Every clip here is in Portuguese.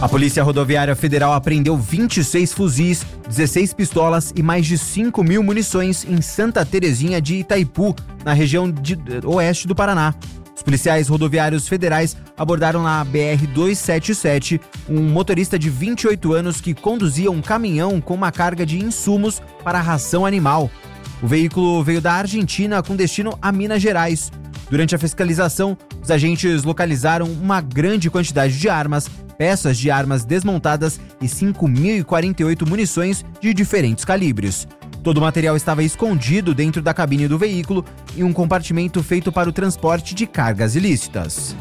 A Polícia Rodoviária Federal apreendeu 26 fuzis, 16 pistolas e mais de 5.000 munições em Santa Terezinha de Itaipu, na região oeste do Paraná. Os policiais rodoviários federais abordaram na BR-277 um motorista de 28 anos que conduzia um caminhão com uma carga de insumos para ração animal. O veículo veio da Argentina com destino a Minas Gerais. Durante a fiscalização, os agentes localizaram uma grande quantidade de armas, peças de armas desmontadas e 5.048 munições de diferentes calibres. Todo o material estava escondido dentro da cabine do veículo em um compartimento feito para o transporte de cargas ilícitas.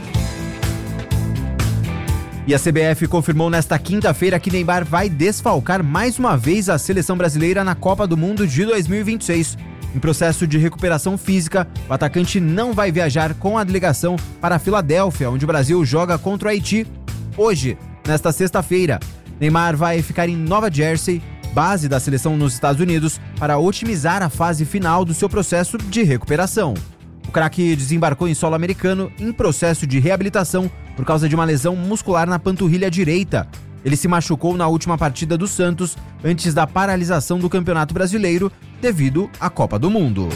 E a CBF confirmou nesta quinta-feira que Neymar vai desfalcar mais uma vez a seleção brasileira na Copa do Mundo de 2026. Em processo de recuperação física, o atacante não vai viajar com a delegação para a Filadélfia, onde o Brasil joga contra o Haiti hoje, nesta sexta-feira. Neymar vai ficar em Nova Jersey, base da seleção nos Estados Unidos, para otimizar a fase final do seu processo de recuperação. O craque desembarcou em solo americano em processo de reabilitação por causa de uma lesão muscular na panturrilha direita. Ele se machucou na última partida do Santos antes da paralisação do Campeonato Brasileiro devido à Copa do Mundo.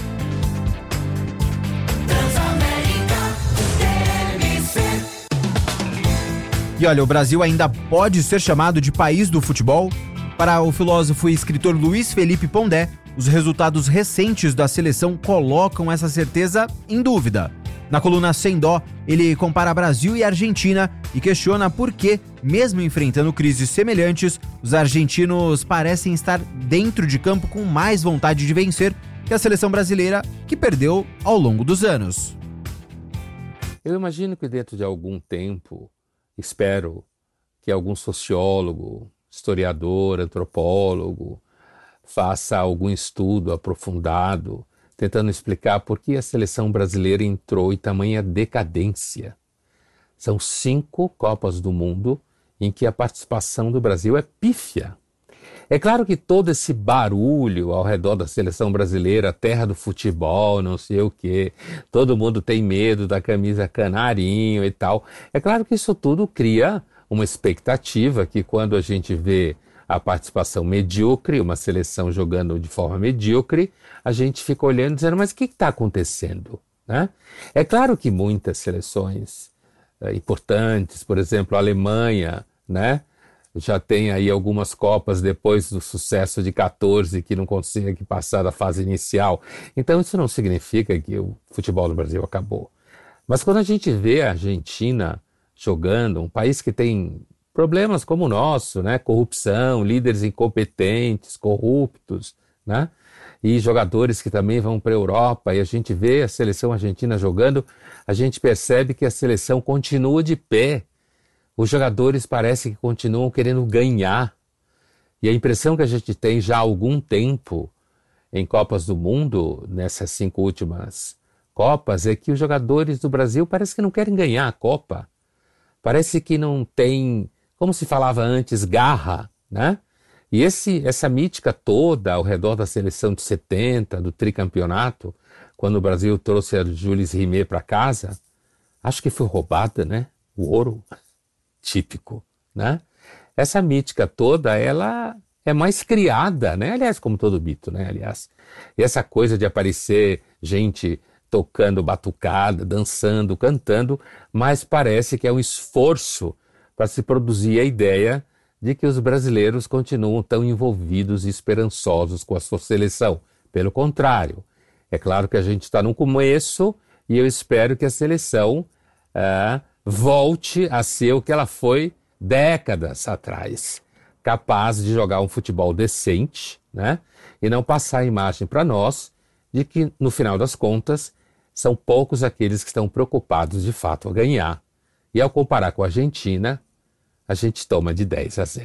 E olha, o Brasil ainda pode ser chamado de país do futebol? Para o filósofo e escritor Luiz Felipe Pondé, os resultados recentes da seleção colocam essa certeza em dúvida. Na coluna Sem Dó, ele compara Brasil e Argentina e questiona por que, mesmo enfrentando crises semelhantes, os argentinos parecem estar dentro de campo com mais vontade de vencer que a seleção brasileira, que perdeu ao longo dos anos. Eu imagino que dentro de algum tempo, espero que algum sociólogo, historiador, antropólogo, faça algum estudo aprofundado, tentando explicar por que a seleção brasileira entrou em tamanha decadência. São 5 Copas do Mundo em que a participação do Brasil é pífia. É claro que todo esse barulho ao redor da seleção brasileira, terra do futebol, não sei o quê, todo mundo tem medo da camisa canarinho e tal. É claro que isso tudo cria uma expectativa que quando a gente vê a participação medíocre, uma seleção jogando de forma medíocre, a gente fica olhando e dizendo, mas o que está acontecendo? Né? É claro que muitas seleções importantes, por exemplo, a Alemanha, né, já tem aí algumas Copas depois do sucesso de 14 que não consegue passar da fase inicial. Então isso não significa que o futebol no Brasil acabou. Mas quando a gente vê a Argentina jogando, um país que tem problemas como o nosso, né? Corrupção, líderes incompetentes, corruptos, né? E jogadores que também vão para a Europa, e a gente vê a seleção argentina jogando, a gente percebe que a seleção continua de pé. Os jogadores parece que continuam querendo ganhar. E a impressão que a gente tem já há algum tempo em Copas do Mundo, nessas 5 últimas Copas, é que os jogadores do Brasil parece que não querem ganhar a Copa. Parece que não tem, como se falava antes, garra, né? E essa mítica toda ao redor da seleção de 70, do tricampeonato, quando o Brasil trouxe a Jules Rimet para casa, acho que foi roubada, né? O ouro típico, né? Essa mítica toda, ela é mais criada, né? Aliás, como todo mito, né? Aliás, e essa coisa de aparecer gente tocando batucada, dançando, cantando, mas parece que é um esforço para se produzir a ideia de que os brasileiros continuam tão envolvidos e esperançosos com a sua seleção. Pelo contrário, é claro que a gente está no começo e eu espero que a seleção volte a ser o que ela foi décadas atrás, capaz de jogar um futebol decente, né? E não passar a imagem para nós de que, no final das contas, são poucos aqueles que estão preocupados de fato a ganhar. E ao comparar com a Argentina, a gente toma de 10-0.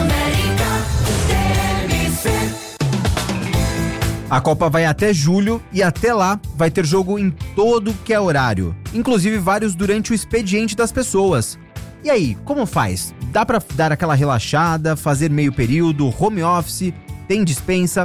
A Copa vai até julho e até lá vai ter jogo em todo que é horário, inclusive vários durante o expediente das pessoas. E aí, como faz? Dá pra dar aquela relaxada, fazer meio período, home office, tem dispensa?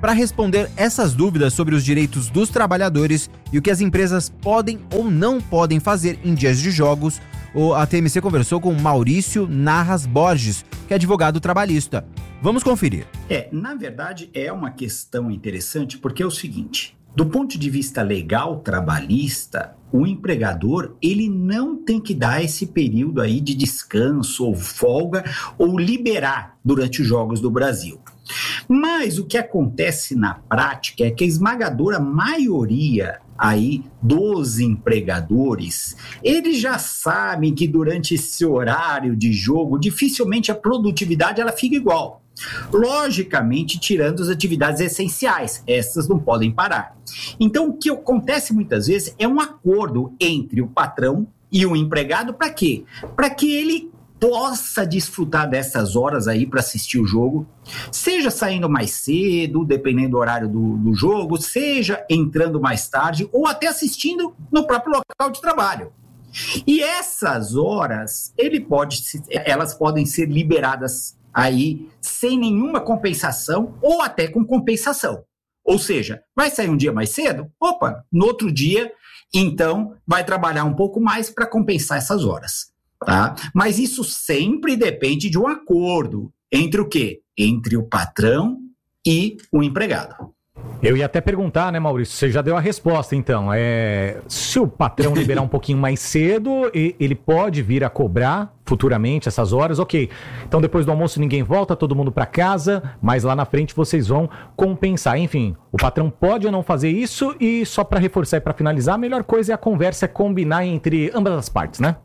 Para responder essas dúvidas sobre os direitos dos trabalhadores e o que as empresas podem ou não podem fazer em dias de jogos, a TMC conversou com Maurício Narras Borges, que é advogado trabalhista. Vamos conferir. Na verdade, é uma questão interessante porque é o seguinte: do ponto de vista legal trabalhista, o empregador ele não tem que dar esse período aí de descanso ou folga ou liberar durante os Jogos do Brasil. Mas o que acontece na prática é que a esmagadora maioria aí dos empregadores, eles já sabem que durante esse horário de jogo, dificilmente a produtividade ela fica igual. Logicamente, tirando as atividades essenciais, essas não podem parar. Então, o que acontece muitas vezes é um acordo entre o patrão e o empregado para quê? Para que ele possa desfrutar dessas horas aí para assistir o jogo, seja saindo mais cedo, dependendo do horário do jogo, seja entrando mais tarde ou até assistindo no próprio local de trabalho. E essas horas, elas podem ser liberadas aí sem nenhuma compensação ou até com compensação. Ou seja, vai sair um dia mais cedo? Opa, no outro dia, então vai trabalhar um pouco mais para compensar essas horas. Tá? Mas isso sempre depende de um acordo entre o quê? Entre o patrão e o empregado. Eu ia até perguntar, né, Maurício? Você já deu a resposta, então. Se o patrão liberar um pouquinho mais cedo, ele pode vir a cobrar futuramente essas horas, ok. Então depois do almoço ninguém volta, todo mundo para casa, mas lá na frente vocês vão compensar. Enfim, o patrão pode ou não fazer isso, e só para reforçar e para finalizar, a melhor coisa é a conversa, combinar entre ambas as partes, né?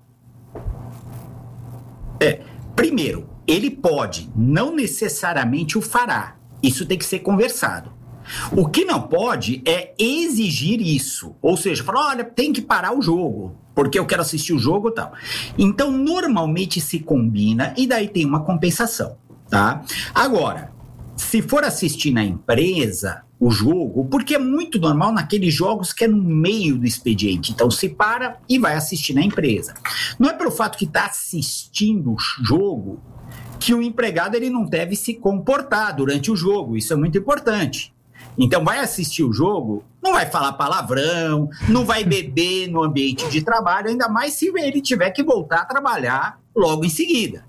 Primeiro, ele pode, não necessariamente o fará. Isso tem que ser conversado. O que não pode é exigir isso. Ou seja, falar, olha, tem que parar o jogo, porque eu quero assistir o jogo e tal. Então, normalmente se combina e daí tem uma compensação, tá? Agora, se for assistir na empresa o jogo, porque é muito normal naqueles jogos que é no meio do expediente, então se para e vai assistir na empresa. Não é pelo fato que está assistindo o jogo que o empregado ele não deve se comportar durante o jogo, isso é muito importante. Então vai assistir o jogo, não vai falar palavrão, não vai beber no ambiente de trabalho, ainda mais se ele tiver que voltar a trabalhar logo em seguida.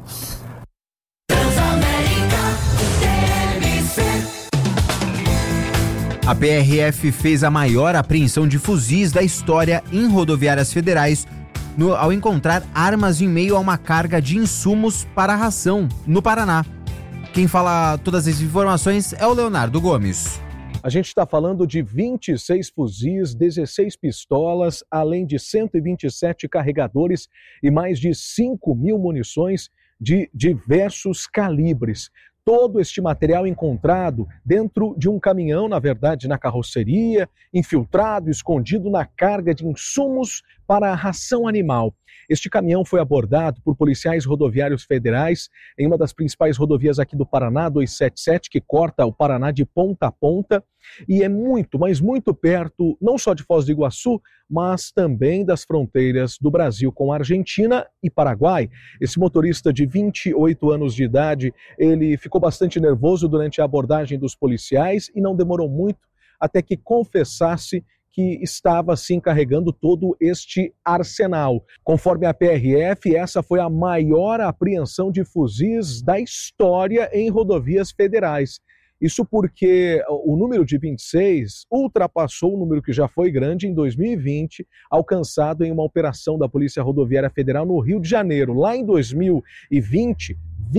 A PRF fez a maior apreensão de fuzis da história em rodoviárias federais ao encontrar armas em meio a uma carga de insumos para a ração no Paraná. Quem fala todas as informações é o Leonardo Gomes. A gente está falando de 26 fuzis, 16 pistolas, além de 127 carregadores e mais de 5.000 munições de diversos calibres. Todo este material encontrado dentro de um caminhão, na verdade, na carroceria, infiltrado, escondido na carga de insumos para a ração animal. Este caminhão foi abordado por policiais rodoviários federais em uma das principais rodovias aqui do Paraná, 277, que corta o Paraná de ponta a ponta, e é muito, mas muito perto, não só de Foz do Iguaçu, mas também das fronteiras do Brasil com a Argentina e Paraguai. Esse motorista de 28 anos de idade, ele ficou bastante nervoso durante a abordagem dos policiais e não demorou muito até que confessasse que estava sim carregando todo este arsenal. Conforme a PRF, essa foi a maior apreensão de fuzis da história em rodovias federais. Isso porque o número de 26 ultrapassou o número que já foi grande em 2020, alcançado em uma operação da Polícia Rodoviária Federal no Rio de Janeiro. Lá em 2020,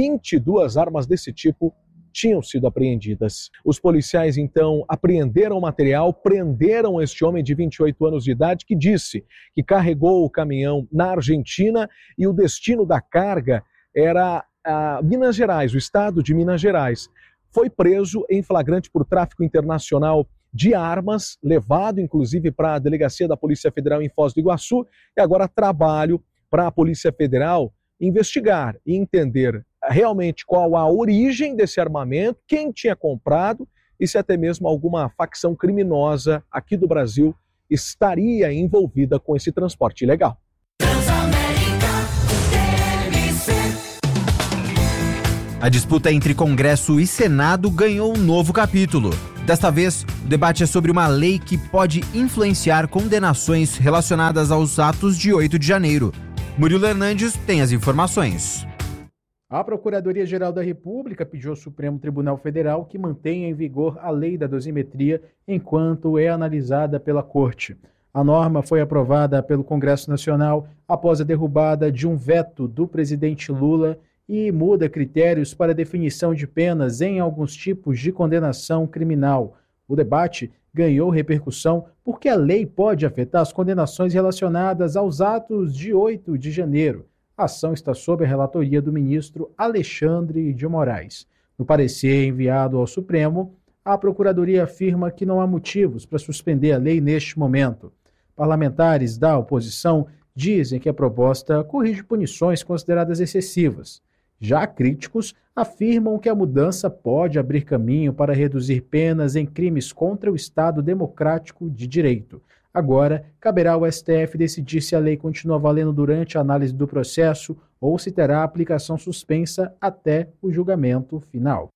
22 armas desse tipo tinham sido apreendidas. Os policiais, então, apreenderam o material, prenderam este homem de 28 anos de idade que disse que carregou o caminhão na Argentina e o destino da carga era Minas Gerais, o estado de Minas Gerais. Foi preso em flagrante por tráfico internacional de armas, levado inclusive para a delegacia da Polícia Federal em Foz do Iguaçu, e agora trabalho para a Polícia Federal investigar e entender realmente qual a origem desse armamento, quem tinha comprado e se até mesmo alguma facção criminosa aqui do Brasil estaria envolvida com esse transporte ilegal. A disputa entre Congresso e Senado ganhou um novo capítulo. Desta vez, o debate é sobre uma lei que pode influenciar condenações relacionadas aos atos de 8 de janeiro. Murilo Hernandes tem as informações. A Procuradoria-Geral da República pediu ao Supremo Tribunal Federal que mantenha em vigor a lei da dosimetria enquanto é analisada pela Corte. A norma foi aprovada pelo Congresso Nacional após a derrubada de um veto do presidente Lula e muda critérios para definição de penas em alguns tipos de condenação criminal. O debate ganhou repercussão porque a lei pode afetar as condenações relacionadas aos atos de 8 de janeiro. A ação está sob a relatoria do ministro Alexandre de Moraes. No parecer enviado ao Supremo, a Procuradoria afirma que não há motivos para suspender a lei neste momento. Parlamentares da oposição dizem que a proposta corrige punições consideradas excessivas. Já críticos afirmam que a mudança pode abrir caminho para reduzir penas em crimes contra o Estado Democrático de Direito. Agora, caberá ao STF decidir se a lei continua valendo durante a análise do processo ou se terá aplicação suspensa até o julgamento final.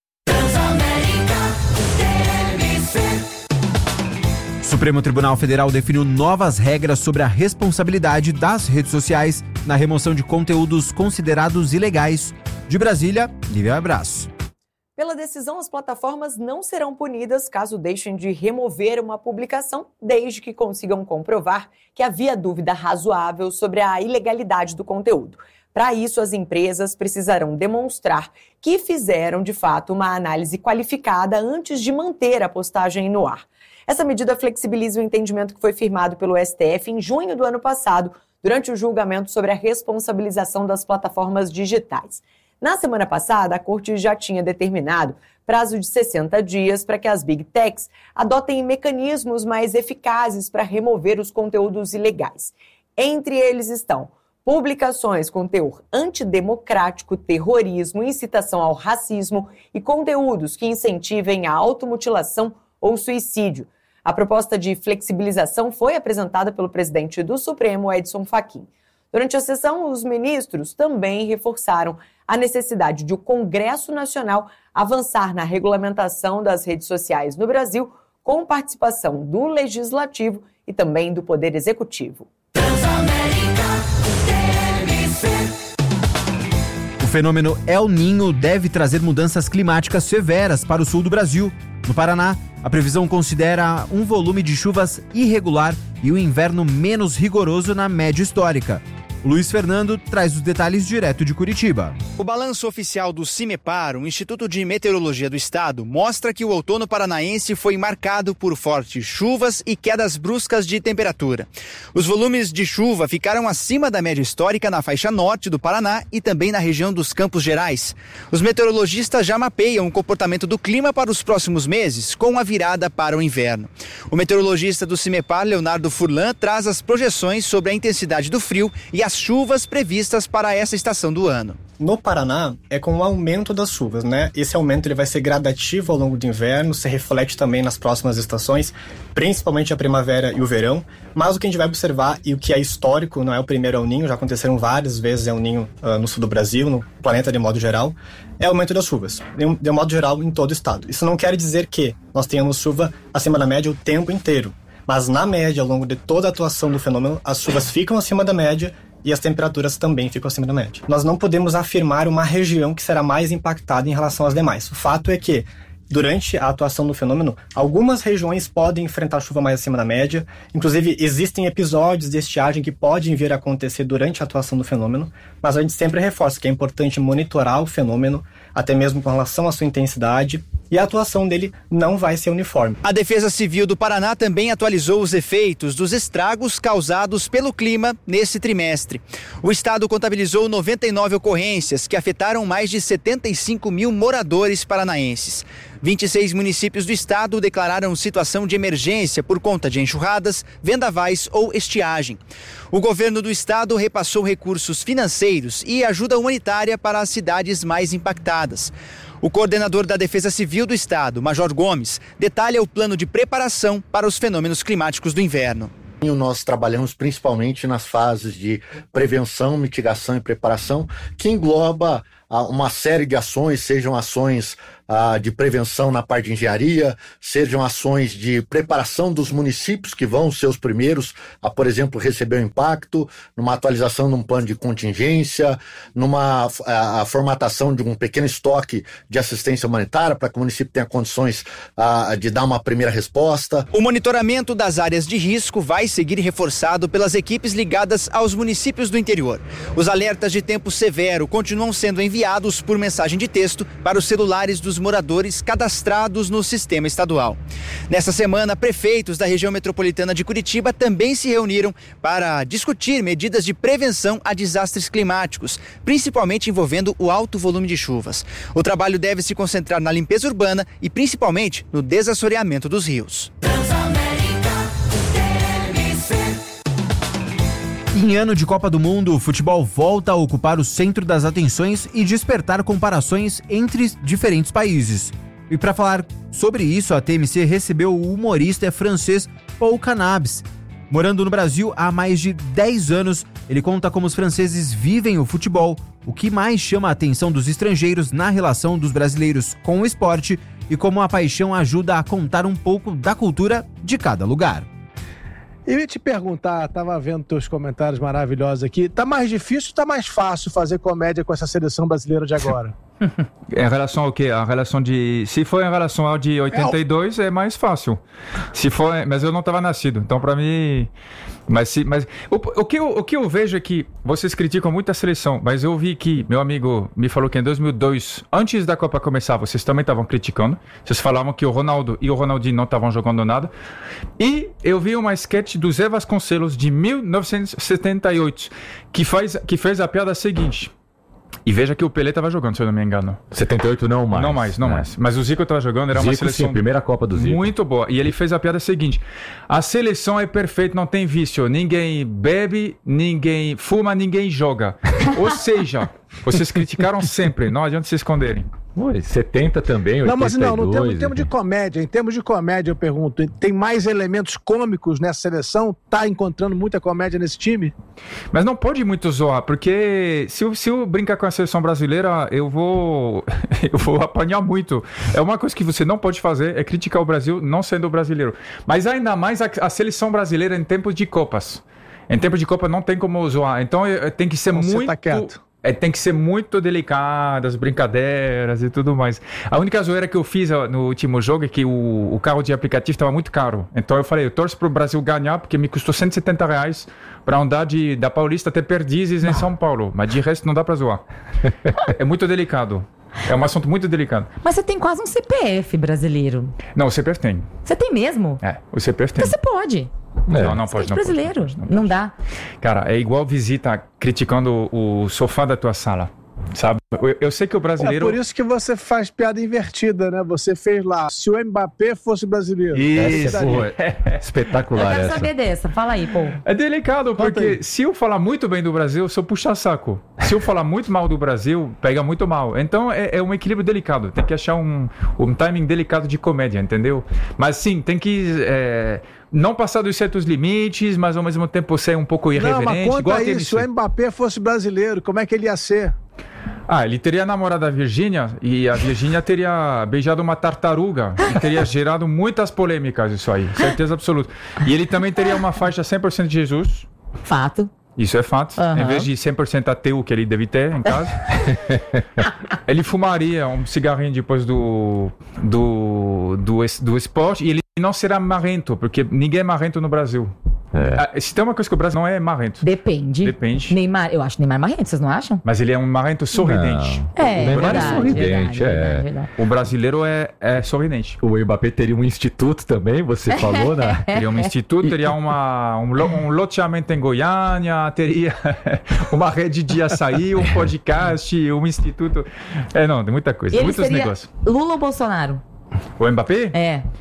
O Supremo Tribunal Federal definiu novas regras sobre a responsabilidade das redes sociais na remoção de conteúdos considerados ilegais. De Brasília, Lívia Abraço. Pela decisão, as plataformas não serão punidas caso deixem de remover uma publicação, desde que consigam comprovar que havia dúvida razoável sobre a ilegalidade do conteúdo. Para isso, as empresas precisarão demonstrar que fizeram, de fato, uma análise qualificada antes de manter a postagem no ar. Essa medida flexibiliza o entendimento que foi firmado pelo STF em junho do ano passado, durante o julgamento sobre a responsabilização das plataformas digitais. Na semana passada, a Corte já tinha determinado prazo de 60 dias para que as Big Techs adotem mecanismos mais eficazes para remover os conteúdos ilegais. Entre eles estão publicações com teor antidemocrático, terrorismo, incitação ao racismo e conteúdos que incentivem a automutilação ou suicídio. A proposta de flexibilização foi apresentada pelo presidente do Supremo, Edson Fachin. Durante a sessão, os ministros também reforçaram a necessidade de o Congresso Nacional avançar na regulamentação das redes sociais no Brasil, com participação do Legislativo e também do Poder Executivo. O fenômeno El Niño deve trazer mudanças climáticas severas para o sul do Brasil. No Paraná, a previsão considera um volume de chuvas irregular e o inverno menos rigoroso na média histórica. O Luiz Fernando traz os detalhes direto de Curitiba. O balanço oficial do CIMEPAR, o Instituto de Meteorologia do Estado, mostra que o outono paranaense foi marcado por fortes chuvas e quedas bruscas de temperatura. Os volumes de chuva ficaram acima da média histórica na faixa norte do Paraná e também na região dos Campos Gerais. Os meteorologistas já mapeiam o comportamento do clima para os próximos meses, com a virada para o inverno. O meteorologista do CIMEPAR, Leonardo Furlan, traz as projeções sobre a intensidade do frio e as chuvas previstas para essa estação do ano. No Paraná, é com o aumento das chuvas, né? Esse aumento ele vai ser gradativo ao longo do inverno, se reflete também nas próximas estações, principalmente a primavera e o verão. Mas o que a gente vai observar, e o que é histórico, não é o primeiro El Niño, já aconteceram várias vezes El Niño no sul do Brasil, no planeta de modo geral, é o aumento das chuvas, de modo geral em todo o estado. Isso não quer dizer que nós tenhamos chuva acima da média o tempo inteiro, mas na média, ao longo de toda a atuação do fenômeno, as chuvas ficam acima da média e as temperaturas também ficam acima da média. Nós não podemos afirmar uma região que será mais impactada em relação às demais. O fato é que, durante a atuação do fenômeno, algumas regiões podem enfrentar chuva mais acima da média. Inclusive, existem episódios de estiagem que podem vir a acontecer durante a atuação do fenômeno, mas a gente sempre reforça que é importante monitorar o fenômeno, até mesmo com relação à sua intensidade, e a atuação dele não vai ser uniforme. A Defesa Civil do Paraná também atualizou os efeitos dos estragos causados pelo clima nesse trimestre. O estado contabilizou 99 ocorrências que afetaram mais de 75 mil moradores paranaenses. 26 municípios do estado declararam situação de emergência por conta de enxurradas, vendavais ou estiagem. O governo do estado repassou recursos financeiros e ajuda humanitária para as cidades mais impactadas. O coordenador da Defesa Civil do Estado, Major Gomes, detalha o plano de preparação para os fenômenos climáticos do inverno. Nós trabalhamos principalmente nas fases de prevenção, mitigação e preparação, que engloba uma série de ações, sejam ações de prevenção na parte de engenharia, sejam ações de preparação dos municípios que vão ser os primeiros a, por exemplo, receber o impacto, numa atualização de um plano de contingência, numa formatação de um pequeno estoque de assistência humanitária para que o município tenha condições de dar uma primeira resposta. O monitoramento das áreas de risco vai seguir reforçado pelas equipes ligadas aos municípios do interior. Os alertas de tempo severo continuam sendo enviados por mensagem de texto para os celulares dos moradores cadastrados no sistema estadual. Nessa semana, prefeitos da região metropolitana de Curitiba também se reuniram para discutir medidas de prevenção a desastres climáticos, principalmente envolvendo o alto volume de chuvas. O trabalho deve se concentrar na limpeza urbana e principalmente no desassoreamento dos rios. Em ano de Copa do Mundo, o futebol volta a ocupar o centro das atenções e despertar comparações entre diferentes países. E para falar sobre isso, a TMC recebeu o humorista francês Paul Cannabis. Morando no Brasil há mais de 10 anos, ele conta como os franceses vivem o futebol, o que mais chama a atenção dos estrangeiros na relação dos brasileiros com o esporte e como a paixão ajuda a contar um pouco da cultura de cada lugar. Eu ia te perguntar, estava vendo teus comentários maravilhosos aqui, tá mais difícil ou tá mais fácil fazer comédia com essa seleção brasileira de agora? Em relação ao quê? A relação de... Se for em relação ao de 82, é mais fácil. Se for... Mas eu não estava nascido, então para mim... Mas o que eu vejo é que vocês criticam muito a seleção, mas eu vi que meu amigo me falou que em 2002, antes da Copa começar, vocês também estavam criticando. Vocês falavam que o Ronaldo e o Ronaldinho não estavam jogando nada. E eu vi uma sketch do Zé Vasconcelos de 1978 que fez a piada seguinte. E veja que o Pelé estava jogando, se eu não me engano. 78 não mais. Não mais. Mas o Zico estava jogando, era uma seleção... Sim, primeira Copa do Zico. Muito boa. E ele fez a piada seguinte. A seleção é perfeita, não tem vício. Ninguém bebe, ninguém fuma, ninguém joga. Ou seja, vocês criticaram sempre, não adianta se esconderem. 70 também, 82... Não, mas não em termos de comédia. Em termos de comédia, eu pergunto, tem mais elementos cômicos nessa seleção? Tá encontrando muita comédia nesse time? Mas não pode muito zoar, porque se eu brincar com a seleção brasileira, eu vou apanhar muito. É uma coisa que você não pode fazer, é criticar o Brasil não sendo brasileiro. Mas ainda mais a seleção brasileira em tempos de Copas. Em tempos de Copa não tem como zoar. Então tem que ser muito... Tá quieto. Tem que ser muito delicado, as brincadeiras e tudo mais. A única zoeira que eu fiz no último jogo é que o carro de aplicativo estava muito caro. Então eu falei, eu torço para o Brasil ganhar, porque me custou R$170 para andar da Paulista até Perdizes em São Paulo. Mas de resto não dá para zoar. É muito delicado. É um assunto muito delicado. Mas você tem quase um CPF brasileiro. Não, o CPF tem. Você tem mesmo? É, o CPF tem. Então você pode. Não pode. Brasileiro. Não dá. Cara, é igual visita criticando o sofá da tua sala. Sabe? Eu sei que o brasileiro... É por isso que você faz piada invertida, né? Você fez lá, se o Mbappé fosse brasileiro. Isso, espetacular. Eu quero saber dessa, fala aí, pô. É delicado, porque se eu falar muito bem do Brasil, eu sou puxa-saco. Se eu falar muito mal do Brasil, pega muito mal. Então é um equilíbrio delicado. Tem que achar um timing delicado de comédia, entendeu? Mas sim, tem que... não passar dos certos limites, mas ao mesmo tempo ser um pouco irreverente. Não, mas conta aí, se o Mbappé fosse brasileiro, como é que ele ia ser? Ele teria namorado a Virgínia e a Virgínia teria beijado uma tartaruga e teria gerado muitas polêmicas isso aí, certeza absoluta. E ele também teria uma faixa 100% de Jesus. Fato. Isso é fato. Em vez de 100% ateu que ele deve ter em casa. Ele fumaria um cigarrinho depois do esporte e ele não será marrento, porque ninguém é marrento no Brasil. Se tem uma coisa que o Brasil não é marrento. Depende. Neymar, eu acho Neymar marrento, vocês não acham? Mas ele é um marrento sorridente. Não. O Neymar é sorridente, verdade. O brasileiro é sorridente. O Mbappé teria um instituto também, você falou, né? Teria um instituto, teria um loteamento em Goiânia, teria uma rede de açaí, um podcast, um instituto. Não, tem muita coisa, muitos negócios. Lula ou Bolsonaro? O Mbappé?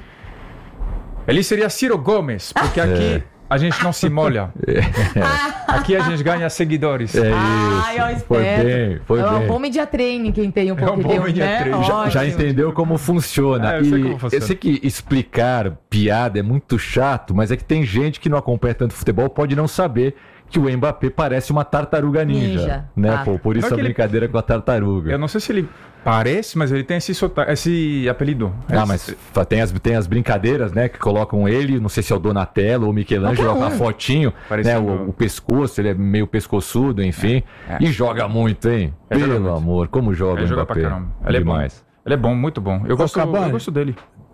Ele seria Ciro Gomes, porque aqui a gente não se molha. Aqui a gente ganha seguidores. Foi bem. É um bom media training quem tem um pouco de Deus, né? Já entendeu como funciona. Eu sei que explicar piada é muito chato, mas é que tem gente que não acompanha tanto futebol, pode não saber que o Mbappé parece uma tartaruga ninja. Né? Pô, por isso a brincadeira com a tartaruga. Eu não sei se ele parece, mas ele tem esse apelido. Mas tem as brincadeiras, né? Que colocam ele, não sei se é o Donatello ou o Michelangelo, com a fotinho, né? O pescoço, ele é meio pescoçudo, enfim. E joga muito, hein? Pelo amor, como joga o Mbappé. Ele é demais. Ele é bom, muito bom. Eu gosto dele.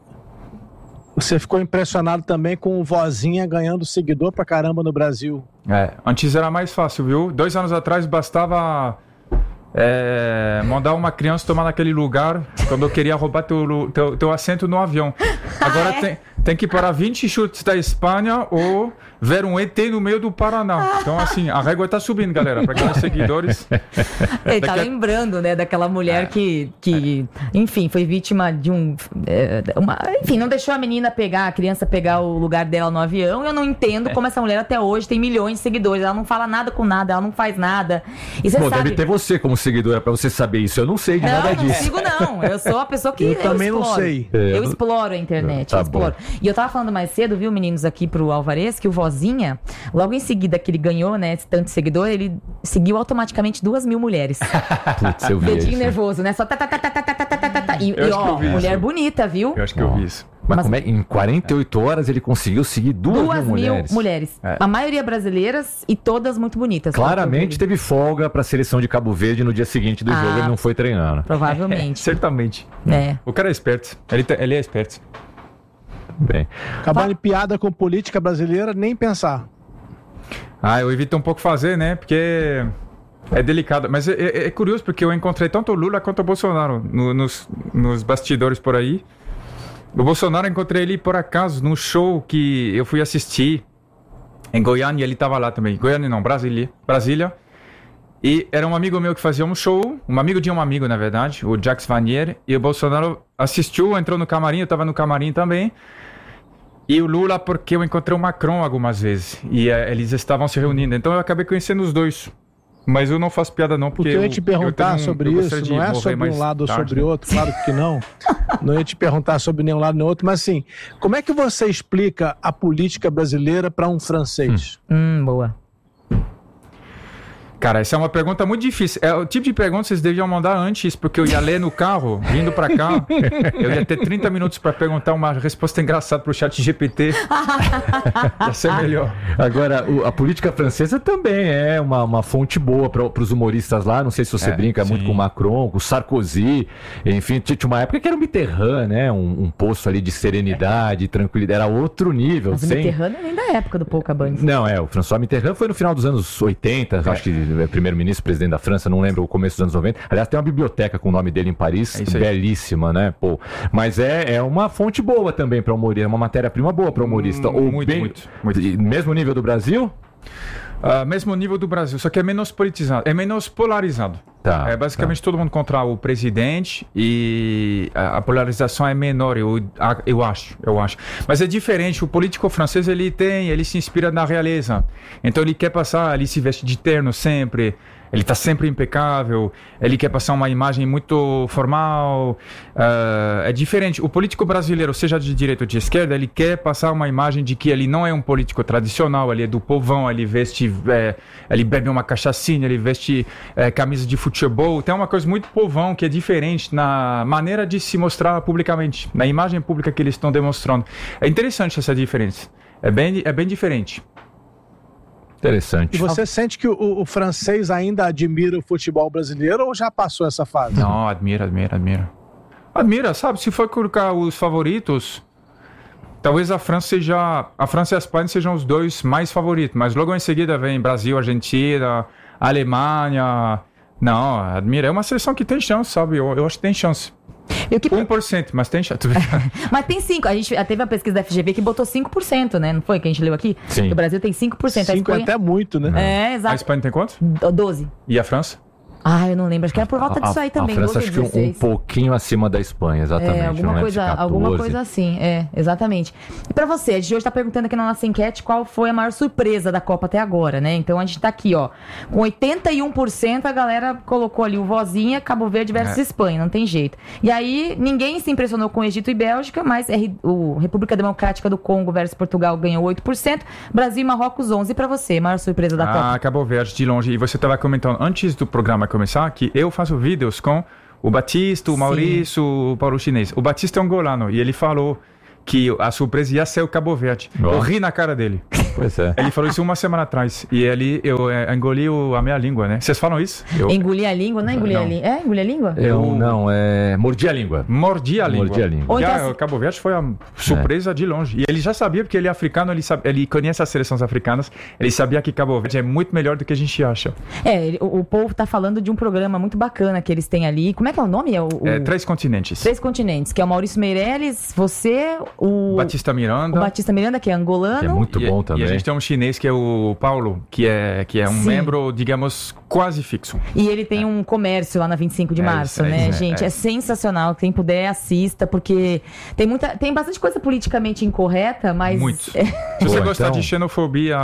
Você ficou impressionado também com o Vozinha ganhando seguidor pra caramba no Brasil. Antes era mais fácil, viu? 2 anos atrás bastava mandar uma criança tomar naquele lugar quando eu queria roubar teu assento no avião. Agora tem que parar 20 chutes da Espanha ou ver um ET no meio do Paraná. Então, assim, a régua tá subindo, galera, para aqueles seguidores. Ele tá lembrando, né, daquela mulher que enfim, foi vítima de enfim, não deixou a criança pegar o lugar dela no avião. Eu não entendo como essa mulher até hoje tem milhões de seguidores. Ela não fala nada com nada, ela não faz nada. E você sabe... deve ter você como seguidora para você saber isso. Eu não sei de nada disso. Não sigo, não. Eu sou a pessoa que... Eu também não sei. Eu exploro a internet. Tá exploro. E eu tava falando mais cedo, viu, meninos, aqui pro Alvarez, que o Vozinha, logo em seguida que ele ganhou, né, esse tanto de seguidor, ele seguiu automaticamente 2.000 mulheres. Putz, eu vi Dedinho isso. nervoso, né? Só E ó, mulher bonita, viu? Eu acho que eu vi isso. Mas como em 48 horas ele conseguiu seguir 2.000 mulheres. A maioria brasileiras e todas muito bonitas. Claramente teve folga para a seleção de Cabo Verde no dia seguinte do jogo, ele não foi treinando. Provavelmente. Certamente. O cara é esperto. Ele é esperto. Bem. Acabando piada com política brasileira, nem pensar. Eu evito um pouco fazer, né? Porque é delicado. Mas é curioso porque eu encontrei tanto o Lula quanto o Bolsonaro nos bastidores por aí. O Bolsonaro, encontrei ele por acaso num show que eu fui assistir em Goiânia, ele estava lá também. Goiânia não, Brasília. E era um amigo meu que fazia um show, um amigo de um amigo, na verdade, o Jacques Vanier. E o Bolsonaro assistiu, entrou no camarim, eu estava no camarim também. E o Lula, porque eu encontrei o Macron algumas vezes. E eles estavam se reunindo. Então eu acabei conhecendo os dois. Mas eu não faço piada não, porque eu ia te perguntar sobre isso, não é sobre um lado ou sobre outro, claro que não. Não ia te perguntar sobre nenhum lado nem outro, mas assim, como é que você explica a política brasileira para um francês? Boa. Cara, essa é uma pergunta muito difícil. É o tipo de pergunta que vocês deviam mandar antes, porque eu ia ler no carro, vindo pra cá. Eu ia ter 30 minutos pra perguntar uma resposta engraçada pro chat GPT. Ia ser melhor. Agora, a política francesa também é uma fonte boa pros humoristas lá. Não sei se você brinca muito com o Macron, com o Sarkozy. Enfim, tinha uma época que era o Mitterrand, né? Um poço ali de serenidade, tranquilidade. Era outro nível. Mas o Mitterrand não é nem da época do Pouca Banks. Não, o François Mitterrand foi no final dos anos 80, acho que primeiro-ministro, presidente da França, não lembro o começo dos anos 90. Aliás, tem uma biblioteca com o nome dele em Paris, belíssima, né? Pô. Mas é uma fonte boa também para humorista, é uma matéria-prima boa para humorista. Muito. Mesmo nível do Brasil? Mesmo nível do Brasil, só que é menos politizado, é menos polarizado. É basicamente todo mundo contra o presidente e a polarização é menor, eu acho. Mas é diferente, o político francês ele se inspira na realeza. Então ele quer passar, ele se veste de terno sempre, ele está sempre impecável, ele quer passar uma imagem muito formal. É diferente. O político brasileiro, seja de direita ou de esquerda, ele quer passar uma imagem de que ele não é um político tradicional, ele é do povão, ele veste, ele bebe uma cachaçinha, ele veste camisa de futebol. Tem uma coisa muito povão que é diferente na maneira de se mostrar publicamente, na imagem pública que eles estão demonstrando. É interessante essa diferença. É bem diferente. Interessante. E você sente que o francês ainda admira o futebol brasileiro ou já passou essa fase? Não, admira. Admira, sabe? Se for colocar os favoritos, talvez a França e a Espanha sejam os dois mais favoritos, mas logo em seguida vem Brasil, Argentina, Alemanha. Não, admira. É uma seleção que tem chance, sabe? Eu acho que tem chance. 1%, mas tem chance. Mas tem 5%. A gente teve a pesquisa da FGV que botou 5%, né? Não foi que a gente leu aqui? Sim. Que o Brasil tem 5%. 5% é até muito, né? Exato. A Espanha tem quanto? 12%. E a França? Eu não lembro. Acho que era por volta disso aí também. A França acho que um pouquinho acima da Espanha, exatamente. Alguma coisa assim. Exatamente. E pra você, a gente hoje tá perguntando aqui na nossa enquete qual foi a maior surpresa da Copa até agora, né? Então a gente tá aqui, ó. Com 81% a galera colocou ali o vozinha, Cabo Verde versus Espanha, não tem jeito. E aí, ninguém se impressionou com Egito e Bélgica, mas o República Democrática do Congo versus Portugal ganhou 8%, Brasil e Marrocos 11%. E pra você, maior surpresa da Copa? Cabo Verde, de longe. E você estava comentando antes do programa começar que eu faço vídeos com o Batista, o Maurício, o Paulo Chinês. O Batista é angolano e ele falou que a surpresa ia ser o Cabo Verde. Eu ri na cara dele. Pois é. Ele falou isso uma semana atrás. E eu engoli a minha língua, né? Vocês falam isso? Engolir a língua? Não é engolir a língua? É engolir a língua? Mordi a língua. Mordi a língua. Então, o Cabo Verde foi a surpresa de longe. E ele já sabia, porque ele é africano, ele conhece as seleções africanas, ele sabia que Cabo Verde é muito melhor do que a gente acha. O povo tá falando de um programa muito bacana que eles têm ali. Como é que é o nome? Três Continentes. Três Continentes, que é o Maurício Meirelles, você, o Batista Miranda. O Batista Miranda, que é angolano. Que é muito bom também. E a gente tem um chinês que é o Paulo, que é um membro, digamos, quase fixo. E ele tem um comércio lá na 25 de março, né, gente? É sensacional. Quem puder, assista, porque tem bastante coisa politicamente incorreta, mas... Muito. Se você gostar de xenofobia,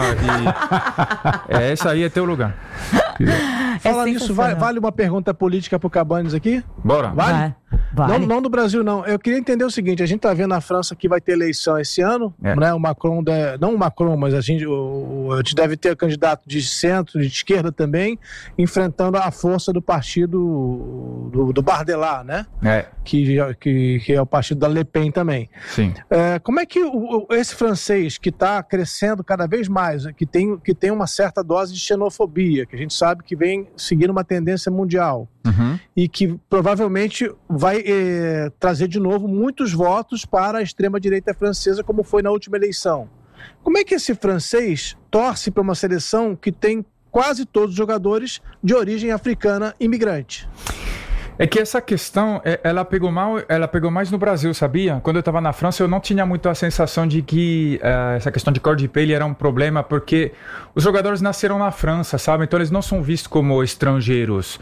essa aí é teu lugar. Falando nisso, vale uma pergunta política pro Cabanes aqui? Bora. Vale? Vale. Não do Brasil, não. Eu queria entender o seguinte, a gente tá vendo na França que vai ter eleição esse ano, né? O Macron, não o Macron, mas a gente deve ter candidato de centro, de esquerda também, enfrentando a força do partido do Bardella, né? Que é o partido da Le Pen também. Sim. Como é que esse francês que está crescendo cada vez mais, que tem uma certa dose de xenofobia, que a gente sabe que vem seguindo uma tendência mundial, e que provavelmente vai trazer de novo muitos votos para a extrema-direita francesa, como foi na última eleição. Como é que esse francês torce para uma seleção que tem quase todos os jogadores de origem africana imigrante? É que essa questão, ela pegou mais no Brasil, sabia? Quando eu estava na França, eu não tinha muito a sensação de que essa questão de cor de pele era um problema, porque os jogadores nasceram na França, sabe? Então eles não são vistos como estrangeiros.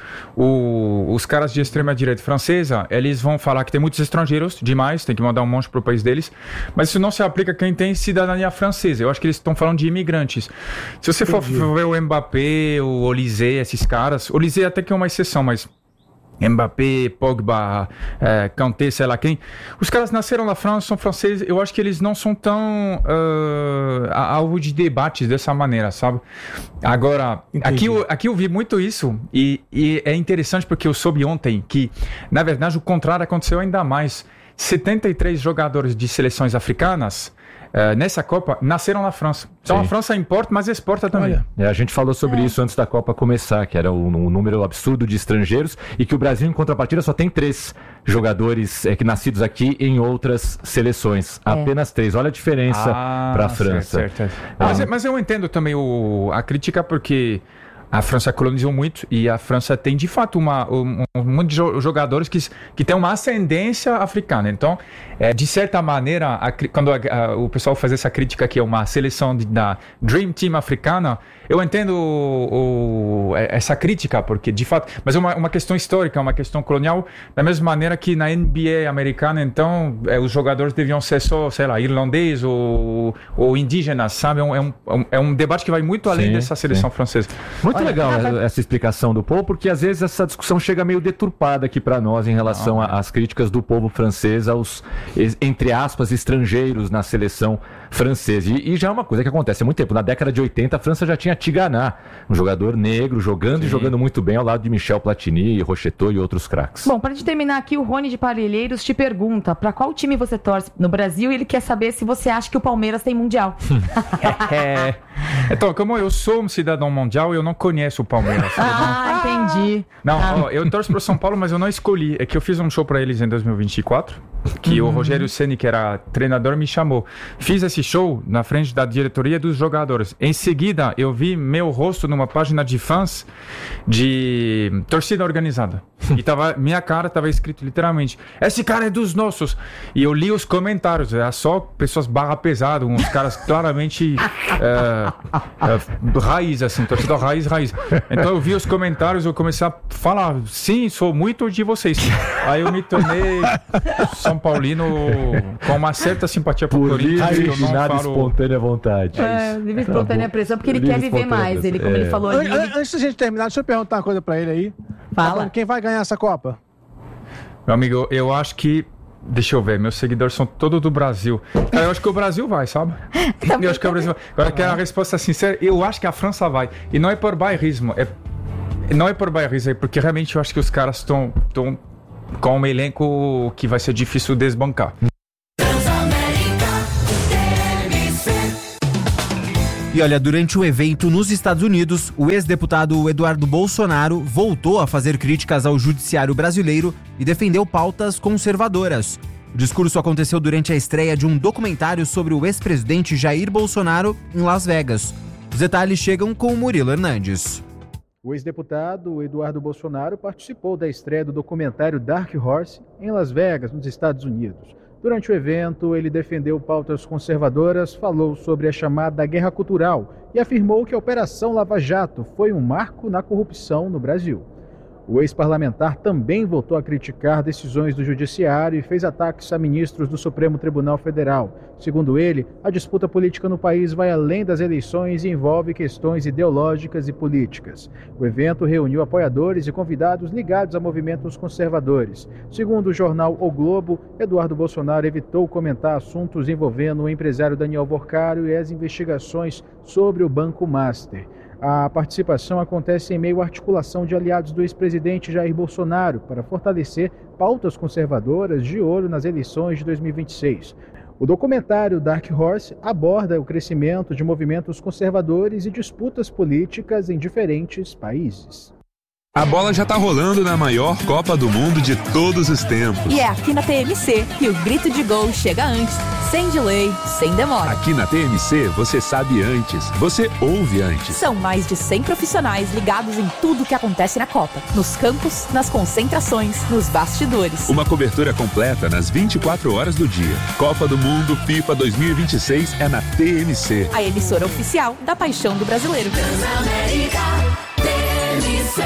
Os caras de extrema-direita francesa, eles vão falar que tem muitos estrangeiros, demais, tem que mandar um monte pro país deles, mas isso não se aplica a quem tem cidadania francesa. Eu acho que eles estão falando de imigrantes. Se você for ver o Mbappé, o Olysée, esses caras, o Olysée até que é uma exceção, mas... Mbappé, Pogba, Kanté, sei lá quem. Os caras nasceram na França, são franceses. Eu acho que eles não são tão alvo de debates dessa maneira, sabe? Agora, aqui eu vi muito isso e é interessante porque eu soube ontem que, na verdade, o contrário aconteceu ainda mais. 73 jogadores de seleções africanas nessa Copa nasceram na França. Então a França importa, mas exporta também. A gente falou sobre isso antes da Copa começar, que era um número absurdo de estrangeiros e que o Brasil, em contrapartida, só tem 3 jogadores nascidos aqui em outras seleções. Apenas 3. Olha a diferença para a França. Certo. Mas eu entendo também a crítica, porque a França colonizou muito e a França tem, de fato, um monte de jogadores que tem uma ascendência africana. Então, de certa maneira, quando o pessoal faz essa crítica que é uma seleção da Dream Team africana, eu entendo essa crítica, porque, de fato... Mas é uma questão histórica, uma questão colonial, da mesma maneira que na NBA americana, então, os jogadores deviam ser só, sei lá, irlandês ou indígenas, sabe? É um debate que vai muito além dessa seleção francesa. Muito legal essa explicação do povo, porque às vezes essa discussão chega meio deturpada aqui para nós em relação às críticas do povo francês aos, entre aspas, estrangeiros na seleção francesa. E já é uma coisa que acontece há muito tempo. Na década de 80, a França já tinha Tigana, um jogador negro, jogando e jogando muito bem ao lado de Michel Platini, Rocheteau e outros craques. Bom, para gente terminar aqui, o Rony de Parelheiros te pergunta para qual time você torce no Brasil e ele quer saber se você acha que o Palmeiras tem Mundial. Então, como eu sou um cidadão mundial, eu não conheço o Palmeiras. Entendi. Não, eu torço pro São Paulo, mas eu não escolhi. É que eu fiz um show para eles em 2024, que o Rogério Ceni, que era treinador, me chamou. Fiz esse show na frente da diretoria dos jogadores. Em seguida, eu vi meu rosto numa página de fãs de torcida organizada. E minha cara tava escrito literalmente: esse cara é dos nossos. E eu li os comentários, era só pessoas barra pesada, uns caras claramente raiz, assim, torcedor raiz. Então eu vi os comentários, eu comecei a falar: sim, sou muito de vocês. Aí eu me tornei São Paulino com uma certa simpatia por Corinthians. Espontânea vontade. Livre espontânea pressão, porque ele quer viver mais. Ele, como ele falou ali. Antes da gente terminar, deixa eu perguntar uma coisa pra ele aí. Fala. Quem vai ganhar essa Copa? Meu amigo, eu acho que... Deixa eu ver, meus seguidores são todos do Brasil. Cara, eu acho que o Brasil vai, sabe? Eu acho que o Brasil vai. Agora, quero a resposta sincera, eu acho que a França vai. E não é por bairrismo, não é por bairrismo, porque realmente eu acho que os caras estão com um elenco que vai ser difícil desbancar. E olha, durante o evento nos Estados Unidos, o ex-deputado Eduardo Bolsonaro voltou a fazer críticas ao judiciário brasileiro e defendeu pautas conservadoras. O discurso aconteceu durante a estreia de um documentário sobre o ex-presidente Jair Bolsonaro em Las Vegas. Os detalhes chegam com o Murilo Hernandes. O ex-deputado Eduardo Bolsonaro participou da estreia do documentário Dark Horse em Las Vegas, nos Estados Unidos. Durante o evento, ele defendeu pautas conservadoras, falou sobre a chamada guerra cultural e afirmou que a Operação Lava Jato foi um marco na corrupção no Brasil. O ex-parlamentar também voltou a criticar decisões do Judiciário e fez ataques a ministros do Supremo Tribunal Federal. Segundo ele, a disputa política no país vai além das eleições e envolve questões ideológicas e políticas. O evento reuniu apoiadores e convidados ligados a movimentos conservadores. Segundo o jornal O Globo, Eduardo Bolsonaro evitou comentar assuntos envolvendo o empresário Daniel Vorcário e as investigações sobre o Banco Master. A participação acontece em meio à articulação de aliados do ex-presidente Jair Bolsonaro para fortalecer pautas conservadoras de olho nas eleições de 2026. O documentário Dark Horse aborda o crescimento de movimentos conservadores e disputas políticas em diferentes países. A bola já tá rolando na maior Copa do Mundo de todos os tempos. E é aqui na TMC que o grito de gol chega antes, sem delay, sem demora. Aqui na TMC você sabe antes, você ouve antes. São mais de 100 profissionais ligados em tudo que acontece na Copa. Nos campos, nas concentrações, nos bastidores. Uma cobertura completa nas 24 horas do dia. Copa do Mundo FIFA 2026 é na TMC. A emissora oficial da paixão do brasileiro. Transamérica, TMC.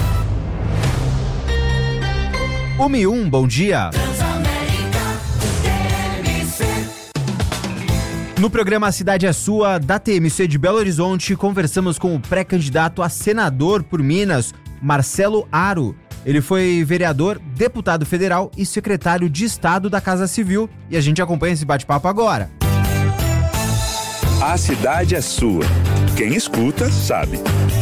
1:01, bom dia. No programa A Cidade é Sua, da TMC de Belo Horizonte, conversamos com o pré-candidato a senador por Minas, Marcelo Aro. Ele foi vereador, deputado federal e secretário de Estado da Casa Civil. E a gente acompanha esse bate-papo agora. A Cidade é Sua. Quem escuta, sabe.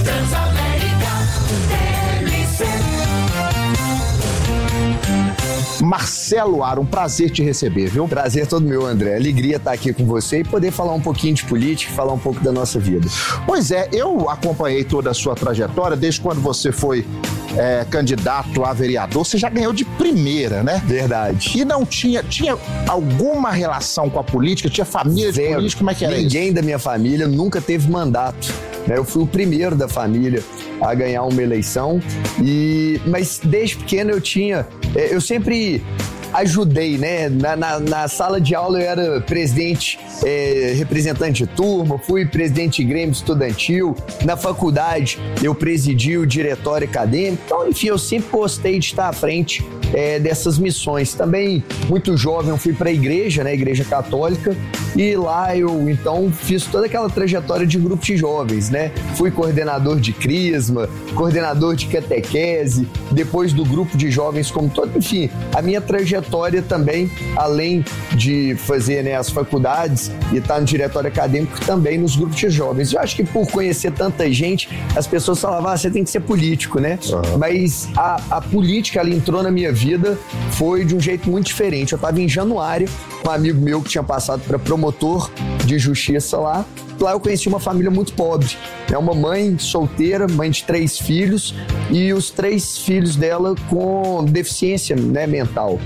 Marcelo Aro, um prazer te receber, viu? Prazer todo meu, André. Alegria estar aqui com você e poder falar um pouquinho de política, falar um pouco da nossa vida. Pois é, eu acompanhei toda a sua trajetória, desde quando você foi candidato a vereador, você já ganhou de primeira, né? Verdade. E não tinha alguma relação com a política? Tinha família de política? Como é que era isso? Ninguém da minha família nunca teve mandato. Eu fui o primeiro da família a ganhar uma eleição, mas desde pequeno eu sempre ajudei, né? Na sala de aula eu era presidente, representante de turma, fui presidente de grêmio estudantil, na faculdade eu presidi o diretório acadêmico, então enfim, eu sempre gostei de estar à frente dessas missões. Também, muito jovem, eu fui para a igreja, né? Igreja católica, e lá eu então fiz toda aquela trajetória de grupo de jovens, né? Fui coordenador de crisma, coordenador de catequese, depois do grupo de jovens como todo, enfim, a minha trajetória também, além de fazer, né, as faculdades e estar no diretório acadêmico, também nos grupos de jovens. Eu acho que por conhecer tanta gente, as pessoas falavam, você tem que ser político, né? Uhum. Mas a política, ela entrou na minha vida, foi de um jeito muito diferente. Eu estava em Januário, com um amigo meu que tinha passado para promotor de justiça lá. Lá eu conheci uma família muito pobre. É uma mãe solteira, mãe de 3 filhos, e os 3 filhos dela com deficiência, né, mental.